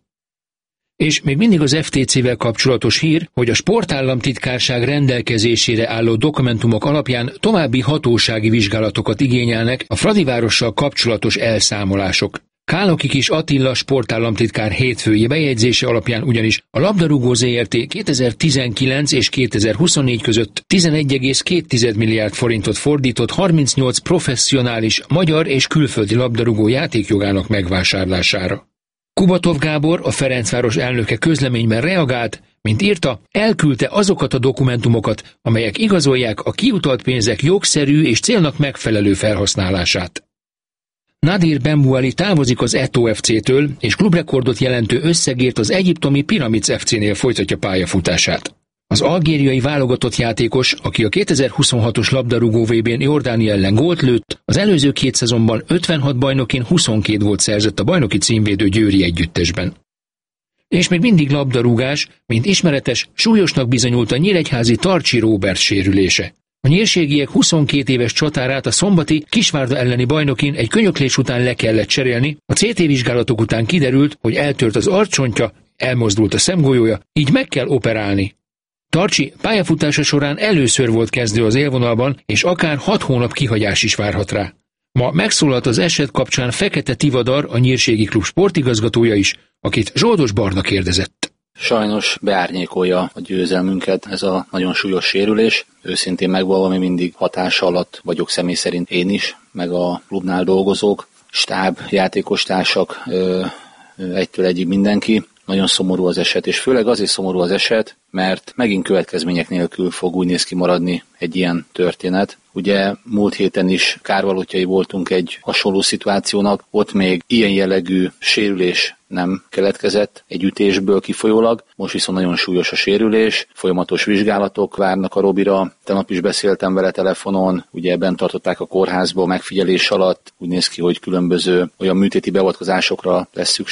És még mindig az FTC-vel kapcsolatos hír, hogy a sportállamtitkárság rendelkezésére álló dokumentumok alapján további hatósági vizsgálatokat igényelnek a Fradivárossal kapcsolatos elszámolások. Kálnoki Kis Attila sportállamtitkár hétfői bejegyzése alapján ugyanis a labdarúgó ZRT 2019 és 2024 között 11,2 milliárd forintot fordított 38 professzionális magyar és külföldi labdarúgó játékjogának megvásárlására. Kubatov Gábor, a Ferencváros elnöke közleményben reagált, mint írta, elküldte azokat a dokumentumokat, amelyek igazolják a kiutalt pénzek jogszerű és célnak megfelelő felhasználását. Nadir Benbuali távozik az Eto FC-től, és klubrekordot jelentő összegért az egyiptomi Pyramids FC-nél folytatja pályafutását. Az algériai válogatott játékos, aki a 2026-os labdarúgó VB-n Jordánia ellen gólt lőtt, az előző 2 szezonban 56 bajnokin 22 gólt szerzett a bajnoki címvédő győri együttesben. És még mindig labdarúgás, mint ismeretes, súlyosnak bizonyult a nyíregyházi Tarcsi Róbert sérülése. A nyírségiek 22 éves csatárát a szombati Kisvárda elleni bajnokin egy könyöklés után le kellett cserélni, a CT vizsgálatok után kiderült, hogy eltört az arccsontja, elmozdult a szemgolyója, így meg kell operálni. Tarcsi pályafutása során először volt kezdő az élvonalban, és akár 6 hónap kihagyás is várhat rá. Ma megszólalt az eset kapcsán Fekete Tivadar, a nyírségi klub sportigazgatója is, akit Zsoldos Barna kérdezett. Sajnos beárnyékolja a győzelmünket ez a nagyon súlyos sérülés. Őszintén megvalva, mi mindig hatása alatt vagyok személy szerint én is, meg a klubnál dolgozók, stáb, játékostársak, egytől egyig mindenki. Nagyon szomorú az eset, és főleg azért szomorú az eset, mert megint következmények nélkül fog úgy néz ki maradni egy ilyen történet. Ugye múlt héten is kárvalótjai voltunk egy hasonló szituációnak, ott még ilyen jellegű sérülés nem keletkezett egy ütésből kifolyólag, most viszont nagyon súlyos a sérülés, folyamatos vizsgálatok várnak a Robira, tegnap is beszéltem vele telefonon, ugye ebben tartották a kórházba megfigyelés alatt, úgy néz ki, hogy különböző olyan műtéti beavatkozásokra lesz szükség.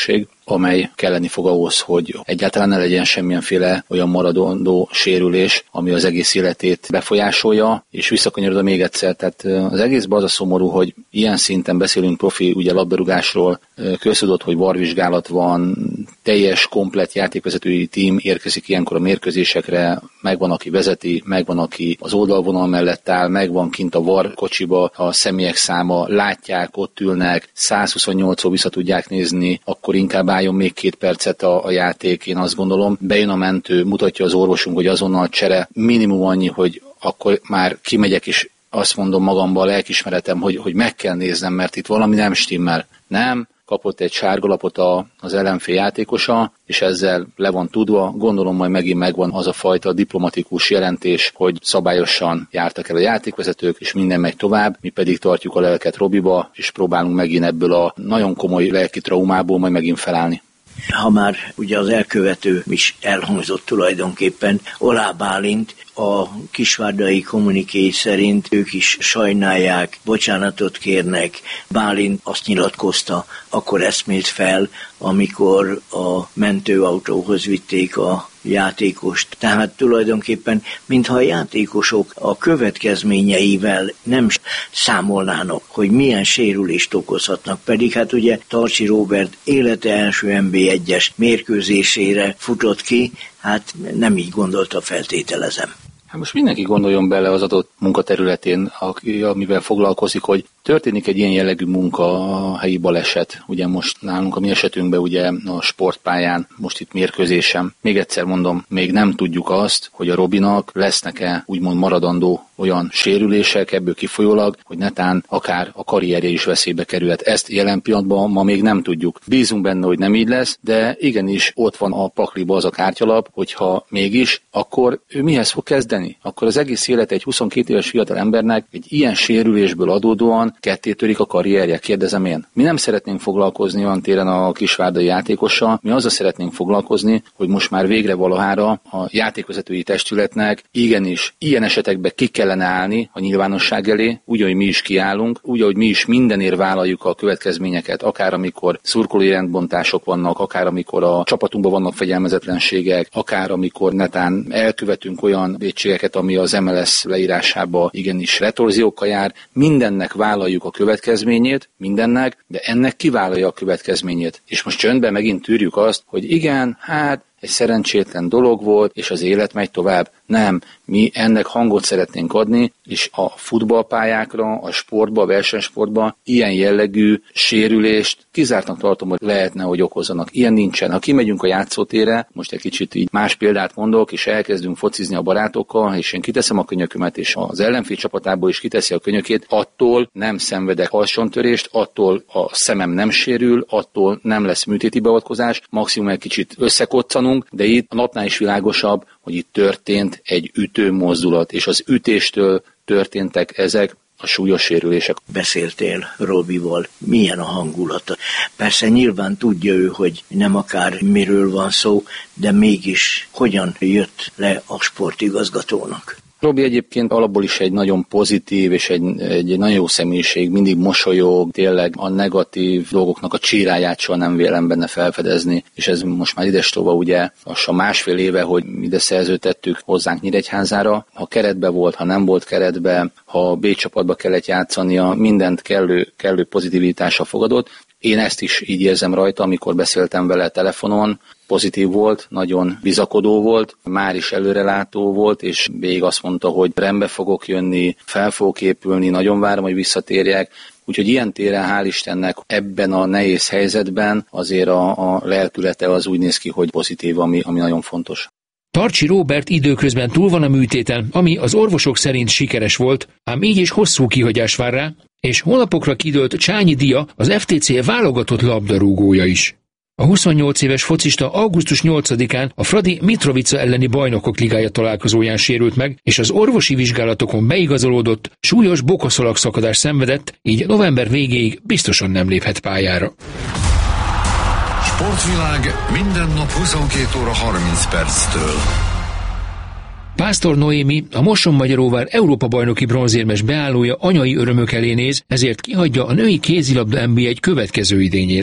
amely kelleni fog ahhoz, hogy egyáltalán ne legyen semmilyenféle olyan maradandó sérülés, ami az egész életét befolyásolja, és visszakanyarodom még egyszer, tehát az egészben az a szomorú, hogy ilyen szinten beszélünk profi ugye labdarúgásról, köztudott, hogy VAR-vizsgálat van, teljes, komplett játékvezetői tím érkezik ilyenkor a mérkőzésekre, megvan, aki vezeti, megvan, aki az oldalvonal mellett áll, megvan kint a VAR kocsiba a személyek száma, látják, ott ülnek, 128-szor vissza tudják nézni, akkor inkább álljon még 2 percet a játék, én azt gondolom. Bejön a mentő, mutatja az orvosunk, hogy azonnal csere, minimum annyi, hogy akkor már kimegyek és azt mondom magamban a lelkismeretem, hogy meg kell néznem, mert itt valami nem stimmel. Nem, kapott egy sárgalapot az ellenfél játékosa, és ezzel le van tudva. Gondolom majd megint megvan az a fajta diplomatikus jelentés, hogy szabályosan jártak el a játékvezetők, és minden megy tovább, mi pedig tartjuk a lelket Robiba, és próbálunk megint ebből a nagyon komoly lelki traumából majd megint felállni. Ha már ugye az elkövető is elhangzott tulajdonképpen, Olá Bálint a kisvárdai kommuniké szerint ők is sajnálják, bocsánatot kérnek. Bálint azt nyilatkozta, akkor eszmélt fel, amikor a mentőautóhoz vitték a játékost. Tehát tulajdonképpen, mintha a játékosok a következményeivel nem számolnának, hogy milyen sérülést okozhatnak. Pedig hát ugye Tarcsi Róbert élete első NB1-es mérkőzésére futott ki, hát nem így gondolta, feltételezem. Hát most mindenki gondoljon bele az adott munkaterületén, amivel foglalkozik, hogy történik egy ilyen jellegű munka, a helyi baleset, ugye most nálunk a mi esetünkben ugye a sportpályán, most itt mérkőzésem. Még egyszer mondom, még nem tudjuk azt, hogy a Robinak lesznek-e úgymond maradandó olyan sérülések ebből kifolyólag, hogy netán akár a karrierje is veszélybe kerülhet. Ezt jelen pillanatban ma még nem tudjuk. Bízunk benne, hogy nem így lesz, de igenis ott van a pakliba az a kártyalap, hogyha mégis, akkor ő mihez fog kezdeni? Akkor az egész élet egy 22 éves fiatal embernek egy ilyen sérülésből adódóan kettétörik a karrierje, kérdezem én. Mi nem szeretnénk foglalkozni olyan téren a kisvárdai játékossal, mi azzal szeretnénk foglalkozni, hogy most már végre valahára a játékvezetői testületnek igenis ilyen esetekben ki kellene állni a nyilvánosság elé, úgy, ahogy mi is kiállunk, úgy, ahogy mi is mindenért vállaljuk a következményeket, akár amikor szurkolói rendbontások vannak, akár amikor a csapatunkban vannak fegyelmezetlenségek, akár amikor netán elkövetünk olyan vétségeket, ami az MLS leírásába igenis retorziókkal jár, mindennek vállaljuk a következményét, mindennek, de ennek kivállalja a következményét. És most csöndben megint tűrjük azt, hogy igen, hát egy szerencsétlen dolog volt, és az élet megy tovább. Nem, mi ennek hangot szeretnénk adni, és a futballpályákra, a sportba, a versenysportba ilyen jellegű sérülést kizártnak tartom, hogy lehetne, hogy okozzanak. Ilyen nincsen. Ha kimegyünk a játszótérre, most egy kicsit így más példát mondok, és elkezdünk focizni a barátokkal, és én kiteszem a könyökömet, és az ellenfél csapatából is kiteszi a könyökét, attól nem szenvedek alsóntörést, attól a szemem nem sérül, attól nem lesz műtéti beavatkozás, maximum egy kicsit összekoccanunk, de itt a napnál is világosabb, hogy itt történt egy ütőmozdulat, és az ütéstől történtek ezek a súlyos sérülések. Beszéltél Robival, milyen a hangulata? Persze nyilván tudja ő, hogy nem akár miről van szó, de mégis hogyan jött le a sportigazgatónak? Robi egyébként alapból is egy nagyon pozitív és egy nagyon jó személyiség, mindig mosolyog, tényleg a negatív dolgoknak a csíráját soha nem vélem benne felfedezni, és ez most már idestova ugye lassan 1,5 éve, hogy ide szerződtettük hozzánk Nyíregyházára. Ha keretbe volt, ha nem volt keretbe, ha B csapatba kellett játszania, mindent kellő pozitivitással fogadott. Én ezt is így érzem rajta, amikor beszéltem vele telefonon, pozitív volt, nagyon bizakodó volt, már is előrelátó volt, és végig azt mondta, hogy rendbe fogok jönni, fel fogok épülni, nagyon várom, hogy visszatérjek. Úgyhogy ilyen téren, hál' Istennek, ebben a nehéz helyzetben azért a lelkülete az úgy néz ki, hogy pozitív, ami nagyon fontos. Tarcsi Róbert időközben túl van a műtéten, ami az orvosok szerint sikeres volt, ám így is hosszú kihagyás vár rá, és hónapokra kidőlt Csányi Dia, az FTC válogatott labdarúgója is. A 28 éves focista augusztus 8-án a Fradi Mitrovica elleni Bajnokok Ligája találkozóján sérült meg, és az orvosi vizsgálatokon beigazolódott, súlyos bokoszalagszakadást szenvedett, így november végéig biztosan nem léphet pályára. Sportvilág minden nap 22 óra 30 perctől. Pásztor Noémi, a Mosonmagyaróvár Európa-bajnoki bronzérmes beállója anyai örömök elé néz, ezért kihagyja a női kézilabda NB1 következő idényét. A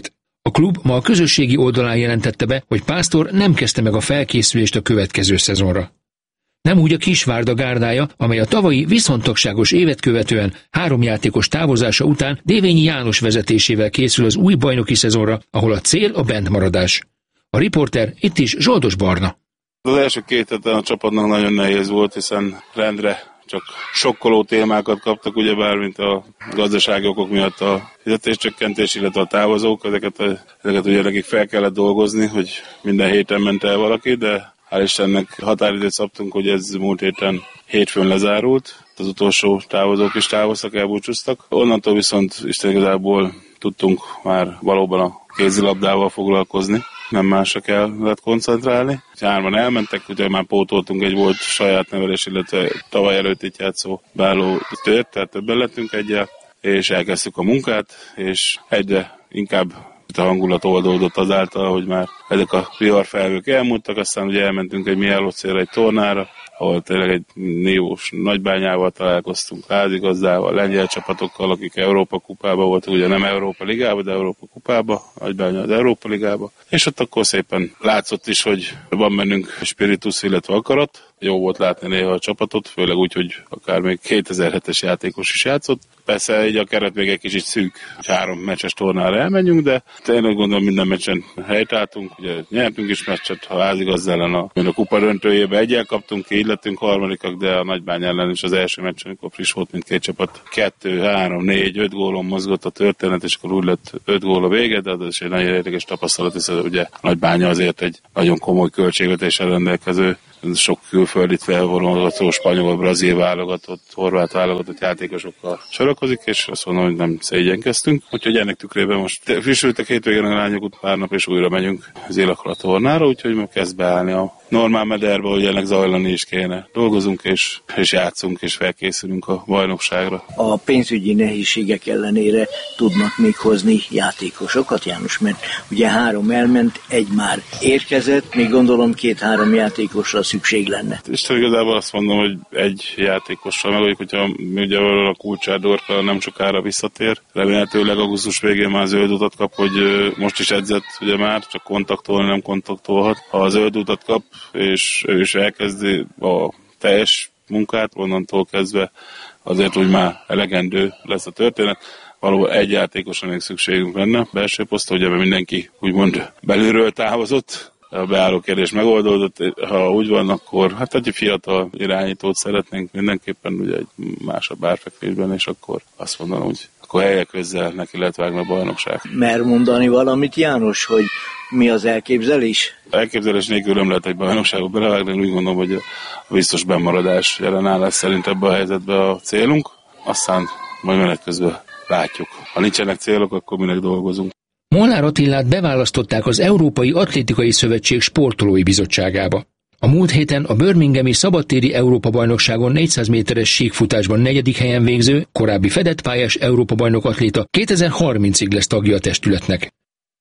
A klub ma a közösségi oldalán jelentette be, hogy Pásztor nem kezdte meg a felkészülést a következő szezonra. Nem úgy a Kisvárda gárdája, amely a tavalyi viszontagságos évet követően 3 játékos távozása után Dévényi János vezetésével készül az új bajnoki szezonra, ahol a cél a bentmaradás. A riporter itt is Zsoldos Barna. Az első 2 héten a csapatnak nagyon nehéz volt, hiszen rendre csak sokkoló témákat kaptak, ugyebár, mint a gazdasági okok miatt a fizetéscsökkentés, illetve a távozók, ezeket ugye nekik fel kellett dolgozni, hogy minden héten ment el valaki, de hál' Istennek határidőt szabtunk, hogy ez múlt héten hétfőn lezárult. Az utolsó távozók is távoztak, elbúcsúztak. Onnantól viszont Isten igazából tudtunk már valóban a kézilabdával foglalkozni. Nem másra kellett koncentrálni. 3-an elmentek, ugye már pótoltunk egy volt saját nevelés, illetve tavaly előtt itt játszó Báló tört, tehát többen lettünk egyel, és elkezdtük a munkát, és egyre inkább a hangulat oldódott azáltal, hogy már ezek a viharfelhők elmúltak, aztán ugye elmentünk egy Miháloszcélre egy tornára, ahol tényleg egy nívós Nagybányával találkoztunk, házigazdával, lengyel csapatokkal, akik Európa kupában voltak, ugye nem Európa ligában, de Európa kupában, Nagybánya az Európa ligában. És ott akkor szépen látszott is, hogy van bennünk spiritus, illetve akarat. Jó volt látni néha a csapatot, főleg úgy, hogy akár még 2007-es játékos is játszott. Persze így a keret még egy kicsit szűk, hogy 3 meccses tornára elmenjünk, de tényleg gondolom minden meccsen helytálltunk, ugye nyertünk is meccset, ha házigazda ellen a kupa döntőjébe egyel kaptunk ki, így lettünk harmadikak, de a Nagybány ellen is az első meccsen, amikor friss volt mindkét csapat, 2, 3, 4, 5 gólon mozgott a történet, és akkor úgy lett 5 gól a vége, de az is egy nagyon érdekes tapasztalat, hiszen ugye a Nagybánya azért egy nagyon komoly költségvetéssel rendelkező, sok külföldit felvonulgató, spanyol, brazil válogatott, horvát válogatott játékosokkal sorakozik, és azt mondom, hogy nem szégyenkeztünk. Úgyhogy ennek tükrében most frissültek hétvégén a lányok pár nap, és újra megyünk az Élakra tornára, úgyhogy meg kezd beállni a normál mederbe, hogy ennek zajlani is kéne. Dolgozunk és játszunk, és felkészülünk a bajnokságra. A pénzügyi nehézségek ellenére tudnak még hozni játékosokat, János, mert ugye 3 elment, 1 már érkezett, még gondolom 2-3 játékosra szükség lenne. Isten igazából azt mondom, hogy egy játékossal megoldjuk, hogyha ugye a Kulcsár Dorka nem sokára visszatér. Remélhetőleg augusztus végén már zöld utat kap, hogy most is edzett, ugye már csak kontaktolni nem kontaktolhat. Ha a zöld utat kap, és ő is elkezdi a teljes munkát, onnantól kezdve azért úgy már elegendő lesz a történet. Valóban egy játékosra még szükségünk lenne. Belső poszton, ugye mindenki úgymond belülről távozott, a beálló kérdés megoldódott, ha úgy van, akkor hát egy fiatal irányítót szeretnénk mindenképpen, ugye egy másabb árfekvésben, és akkor azt mondanom, hogy akkor helyek közzel neki lehet vágni a bajnokság. Mer mondani valamit, János, hogy mi az elképzelés? Elképzelés nélkül nem lehet egy bajnokságba belevágni, úgy gondolom, hogy a biztos bennmaradás jelenállás szerint ebbe a helyzetbe a célunk, aztán majd menet közben látjuk. Ha nincsenek célok, akkor minek dolgozunk. Molnár Attilát beválasztották az Európai Atlétikai Szövetség sportolói bizottságába. A múlt héten a birminghami szabadtéri Európa-bajnokságon 400 méteres síkfutásban 4. helyen végző, korábbi fedett pályás Európa-bajnok atléta 2030-ig lesz tagja a testületnek.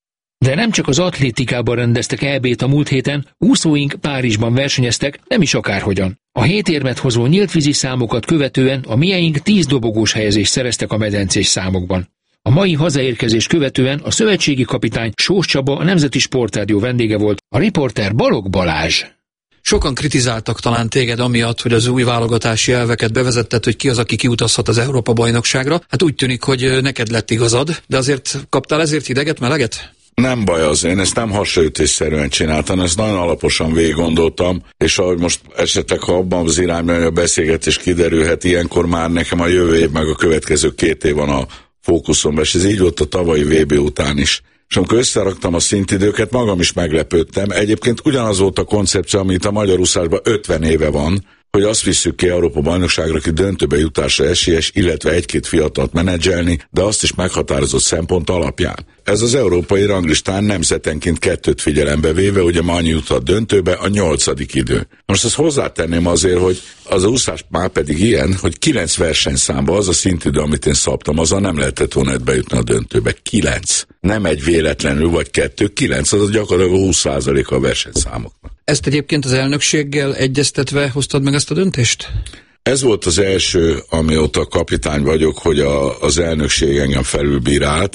De nem csak az atlétikában rendeztek EB-t a múlt héten, úszóink Párizsban versenyeztek, nem is akárhogyan. A 7 érmet hozó nyíltvízi számokat követően a mieink 10 dobogós helyezést szereztek a medencés számokban. A mai hazaérkezés követően a szövetségi kapitány Sós Csaba a Nemzeti Sportrádió vendége volt, a riporter Balogh Balázs. Sokan kritizáltak talán téged amiatt, hogy az új válogatási elveket bevezetted, hogy ki az, aki kiutazhat az Európa-bajnokságra. Hát úgy tűnik, hogy neked lett igazad, de azért kaptál ezért hideget, meleget? Nem baj az, én ezt nem hasraütésszerűen csináltam, ezt nagyon alaposan végiggondoltam, és ahogy most esetleg, ha abban az irányban a beszélgetés kiderülhet, ilyenkor már nekem a jövő év meg a következő 2 év van a fókuszomban, és ez így volt a tavalyi VB után is. És amikor összeraktam a szintidőket, magam is meglepődtem. Egyébként ugyanaz volt a koncepció, amit a magyar úszásban 50 éve van, hogy azt visszük ki Európa-bajnokságra, aki döntőbe jutásra esélyes, illetve 1-2 fiatalt menedzselni, de azt is meghatározott szempont alapján. Ez az európai ranglistán nemzetenként 2 figyelembe véve, ugye ma annyi jutott döntőbe, a 8. idő. Most ezt hozzátenném azért, hogy az úszás már pedig ilyen, hogy 9 versenyszámba az a szintidő, amit én szabtam, azzal nem lehetett volna bejutni a döntőbe. 9. Nem egy véletlenül vagy 2, 9, az gyakorlatilag 20% a versenyszámoknak. Ezt egyébként az elnökséggel egyeztetve hoztad meg ezt a döntést? Ez volt az első, amióta kapitány vagyok, hogy az elnökség engem felülbírált.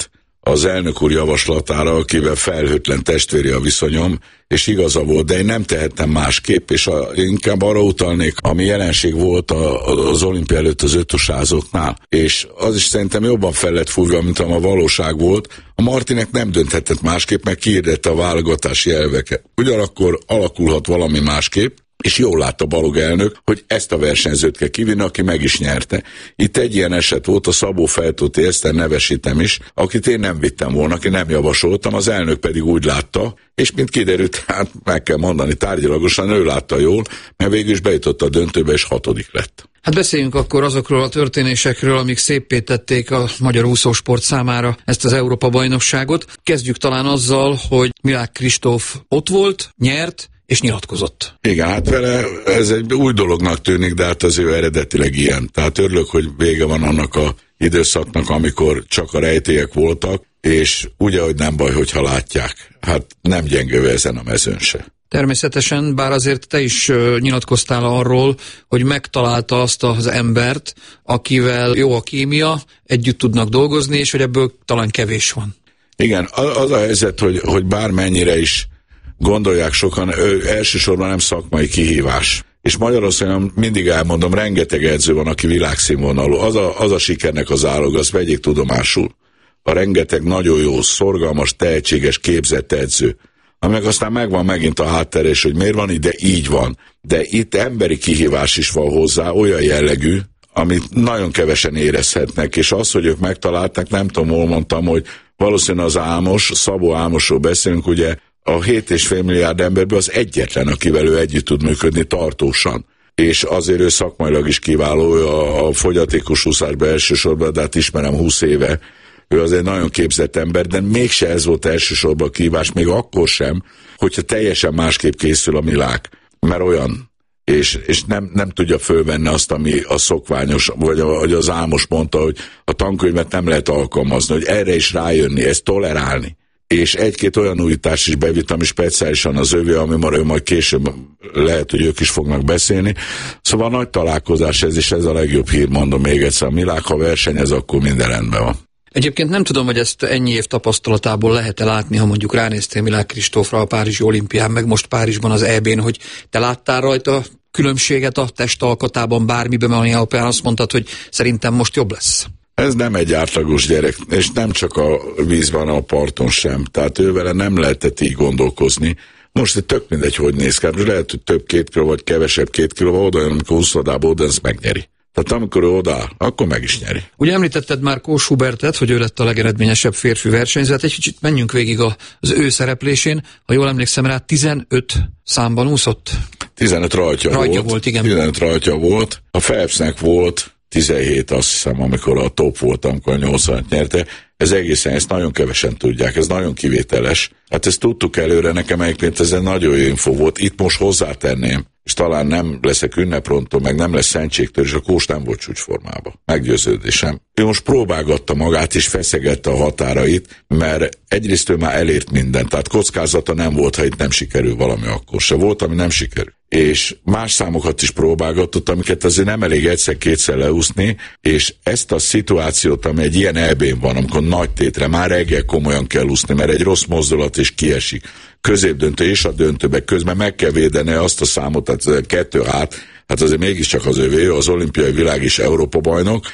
az elnök úr javaslatára, akivel felhőtlen testvéri a viszonyom, és igaza volt, de én nem tehettem másképp, és inkább arra utalnék, ami jelenség volt az olimpia előtt az ötösázóknál, és az is szerintem jobban fel lett fújva, mint a valóság volt. A Martinek nem dönthetett másképp, meg kiirdette a válogatási elveket. Ugyanakkor alakulhat valami másképp, és jól látta Balog elnök, hogy ezt a versenyzőt kell kivinni, aki meg is nyerte. Itt egy ilyen eset volt, a Szabó Fejtóti Eszter, nevesítem is, akit én nem vittem volna, aki nem javasoltam, az elnök pedig úgy látta, és mint kiderült, hát meg kell mondani, tárgyilagosan ő látta jól, mert végül is bejutott a döntőbe, és 6. lett. Hát beszéljünk akkor azokról a történésekről, amik széppé tették a magyar úszósport számára ezt az Európa-bajnokságot. Kezdjük talán azzal, hogy Milák Kristóf ott volt, nyert, és nyilatkozott. Igen, hát vele ez egy új dolognak tűnik, de hát az ő eredetileg ilyen. Tehát örülök, hogy vége van annak a időszaknak, amikor csak a rejtélyek voltak, és ugye, hogy nem baj, hogyha látják. Hát nem gyengő ezen a mezőn se. Természetesen, bár azért te is nyilatkoztál arról, hogy megtalálta azt az embert, akivel jó a kémia, együtt tudnak dolgozni, és hogy ebből talán kevés van. Igen, az a helyzet, hogy bármennyire is gondolják sokan, elsősorban nem szakmai kihívás. És Magyarországon mindig elmondom, rengeteg edző van, aki világszínvonalú. Az a sikernek az állog, azt vegyék tudomásul. A rengeteg nagyon jó, szorgalmas, tehetséges, képzett edző. Aminek aztán megvan megint a háttere, és hogy miért van így, de így van. De itt emberi kihívás is van hozzá, olyan jellegű, amit nagyon kevesen érezhetnek, és az, hogy ők megtalálták, nem tudom, hol mondtam, hogy valószínűleg az Ámos, Szabó Ámosról beszélünk, ugye, a 7,5 milliárd emberből az egyetlen, akivel ő együtt tud működni tartósan. És azért ő szakmailag is kiváló, a fogyatékos úszásban elsősorban, de hát ismerem 20 éve. Ő az egy nagyon képzett ember, de mégse ez volt elsősorban a kihívás, még akkor sem, hogyha teljesen másképp készül a Milák, mert olyan, és nem tudja fölvenni azt, ami a szokványos, vagy az Ámos mondta, hogy a tankönyvet nem lehet alkalmazni, hogy erre is rájönni, ezt tolerálni. És egy-két olyan újítás is bevitt, ami speciálisan az övé, ami majd később lehet, hogy ők is fognak beszélni. Szóval nagy találkozás ez, és ez a legjobb hír, mondom még egyszer. A Milák, ha versenyez, akkor minden rendben van. Egyébként nem tudom, hogy ezt ennyi év tapasztalatából lehet-e látni, ha mondjuk ránéztél Milák Kristófra a Párizsi olimpián, meg most Párizsban az EB-n, hogy te láttál rajta különbséget a testalkatában bármiben, ami alapján azt mondtad, hogy szerintem most jobb lesz. Ez nem egy átlagos gyerek, és nem csak a vízben, a parton sem. Tehát ővele nem lehetett így gondolkozni. Most tök mindegy, hogy néz ki. Lehet, hogy több 2 kiló, vagy kevesebb 2 kiló, oda, amikor 20 odából, de ezt megnyeri. Tehát amikor ő odáll, akkor meg is nyeri. Ugye említetted már Kós Hubertet, hogy ő lett a legeredményesebb férfi versenyző. Egy kicsit menjünk végig az ő szereplésén. Ha jól emlékszem rá, 15 számban úszott. 15 rajtja volt, igen. 15 rajtja volt. A Phelpsnek volt 17, azt hiszem, amikor a top volt, amikor a 80-at nyerte. Ez egészen, ezt nagyon kevesen tudják, ez nagyon kivételes. Hát ezt tudtuk előre, nekem egyébként ez egy nagyon jó info volt. Itt most hozzátenném, és talán nem leszek ünneprontól, meg nem lesz szentségtől, és a Kós nem volt csúcsformában. Meggyőződésem. Ő most próbálgatta magát, és feszegette a határait, mert egyrészt ő már elért mindent, tehát kockázata nem volt, ha itt nem sikerül valami, akkor se volt, ami nem sikerül. És más számokat is próbálgatott, amiket azért nem elég egyszer-kétszer leúszni, és ezt a szituációt, ami egy ilyen EB-n van, amikor nagy tétre, már reggel komolyan kell úszni, mert egy rossz mozdulat is kiesik, középdöntő és a döntőbe közben meg kell védeni azt a számot, tehát 2 hát azért mégiscsak az övé, az olimpiai világ és Európa bajnok,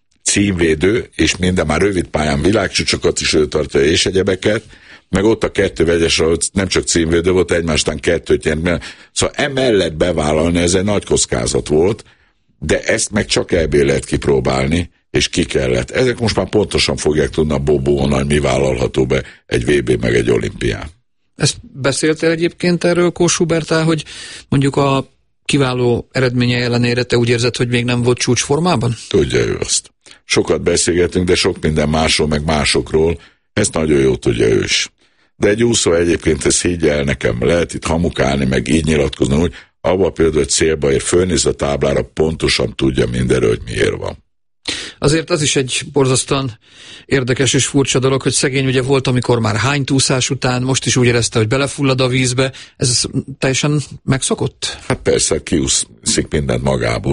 címvédő, és minden már rövid pályán világcsúcsokat is ő tartja, és egyebeket, meg ott a 2 vegyes, ahol nem csak címvédő volt, egymástán 2-t nyert. Szóval emellett bevállalni, ez egy nagy kockázat volt, de ezt meg csak ebből lehet kipróbálni, és ki kellett. Ezek most már pontosan fogják tudni a Bobóon, hogy mi vállalható be egy VB meg egy olimpián. Ezt beszéltél egyébként erről Kós Huberttel, hogy mondjuk a kiváló eredménye ellenére te úgy érzed, hogy még nem volt csúcsformában? Tudja ő azt. Sokat beszélgetünk, de sok minden másról, meg másokról. Ezt nagyon jól tudja ő is. De egy úszó egyébként, ezt higgye el nekem, lehet itt hamukálni, meg így nyilatkozni, hogy abban például, hogy célba ér, fölnéz a táblára, pontosan tudja mindenről, hogy miért van. Azért az is egy borzasztóan érdekes és furcsa dolog, hogy szegény ugye volt, amikor már hánytúszás után, most is úgy érezte, hogy belefullad a vízbe. Ez teljesen megszokott? Hát persze, kiúszik mindent magából.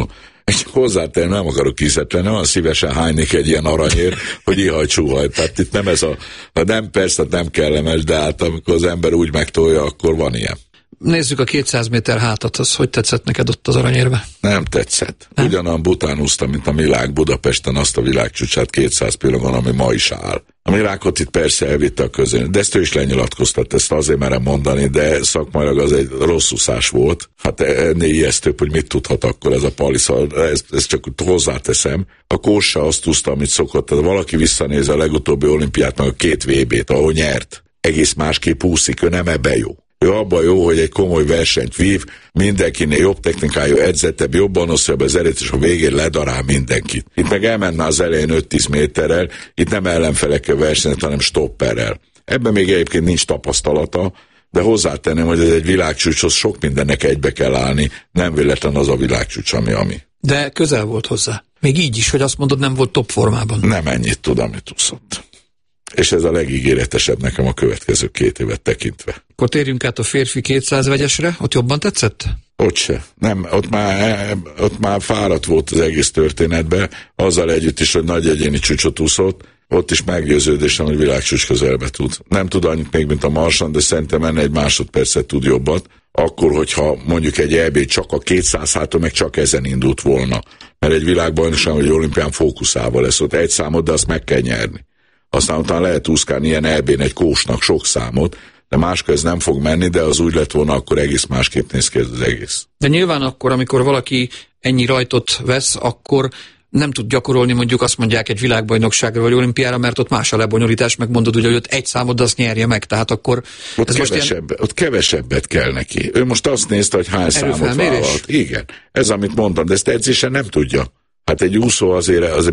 Hozzátenni nem akarok ízetlenni, olyan szívesen hánynék egy ilyen aranyért, hogy ihaj-csuhaj. Tehát itt nem ez nem persze, nem kellemes, de hát amikor az ember úgy megtolja, akkor van ilyen. Nézzük a 200 méter hátat, az hogy tetszett neked ott az aranyérve? Nem tetszett. Ugyanolyan bután úsztam, mint a világ Budapesten, azt a világcsúcsát 200 pillangon, ami ma is áll. A világot itt persze elvitte a közön, de ezt ő is lenyilatkoztat, ezt azért merem mondani, de szakmailag az egy rossz úszás volt. Hát ennél ijesztőbb, hogy mit tudhat akkor ez a palisza, ezt csak hozzáteszem. A Kósa azt úszta, amit szokott, tehát valaki visszanéz a legutóbbi olimpiát, meg a 2 VB-t, ahol nyert. Egész másképp úszik, ő nem ebben jó. Ő abban jó, hogy egy komoly versenyt vív, mindenkinél jobb technikájú, edzettebb, jobban osztja be az erőt, és a végén ledarál mindenkit. Itt meg elmentne az elején 5-10 méterrel, itt nem ellenfelekkel versenyt, hanem stopperrel. Ebben még egyébként nincs tapasztalata, de hozzátenném, hogy ez egy világcsúcshoz sok mindennek egybe kell állni, nem véletlen az a világcsúcs, ami. De közel volt hozzá. Még így is, hogy azt mondod, nem volt top formában. Nem ennyit tud, amit úszott. És ez a legígéretesebb nekem a következő 2 évet tekintve. Akkor térjünk át a férfi 200 vegyesre, ott jobban tetszett? Ott se. Nem, ott már fáradt volt az egész történetben, azzal együtt is, hogy nagy egyéni csúcsot úszott, ott is meggyőződésem, hogy világcsúcs közelbe tud. Nem tud annyit még, mint a Marsan, de szerintem ennél egy másodpercet tud jobbat, akkor, hogyha mondjuk egy EB csak a 200 háton meg csak ezen indult volna. Mert egy világbajnokság, vagy olimpián fókuszával lesz ott egy számot, de azt meg kell nyerni. Aztán utána lehet úszkálni ilyen EB-n egy Kósnak sok számot, de máskor ez nem fog menni, de az úgy lett volna, akkor egész másképp néz ki ez az egész. De nyilván akkor, amikor valaki ennyi rajtot vesz, akkor nem tud gyakorolni, mondjuk azt mondják egy világbajnokságra vagy olimpiára, mert ott más a lebonyolítás, meg mondod ugye, hogy ott egy számod, azt nyerje meg, tehát akkor... Ott kevesebbet kell neki. Ő most azt nézte, hogy hány számot vállalt. Igen, ez amit mondtam, de ezt edzésen nem tudja. Hát egy úszó azért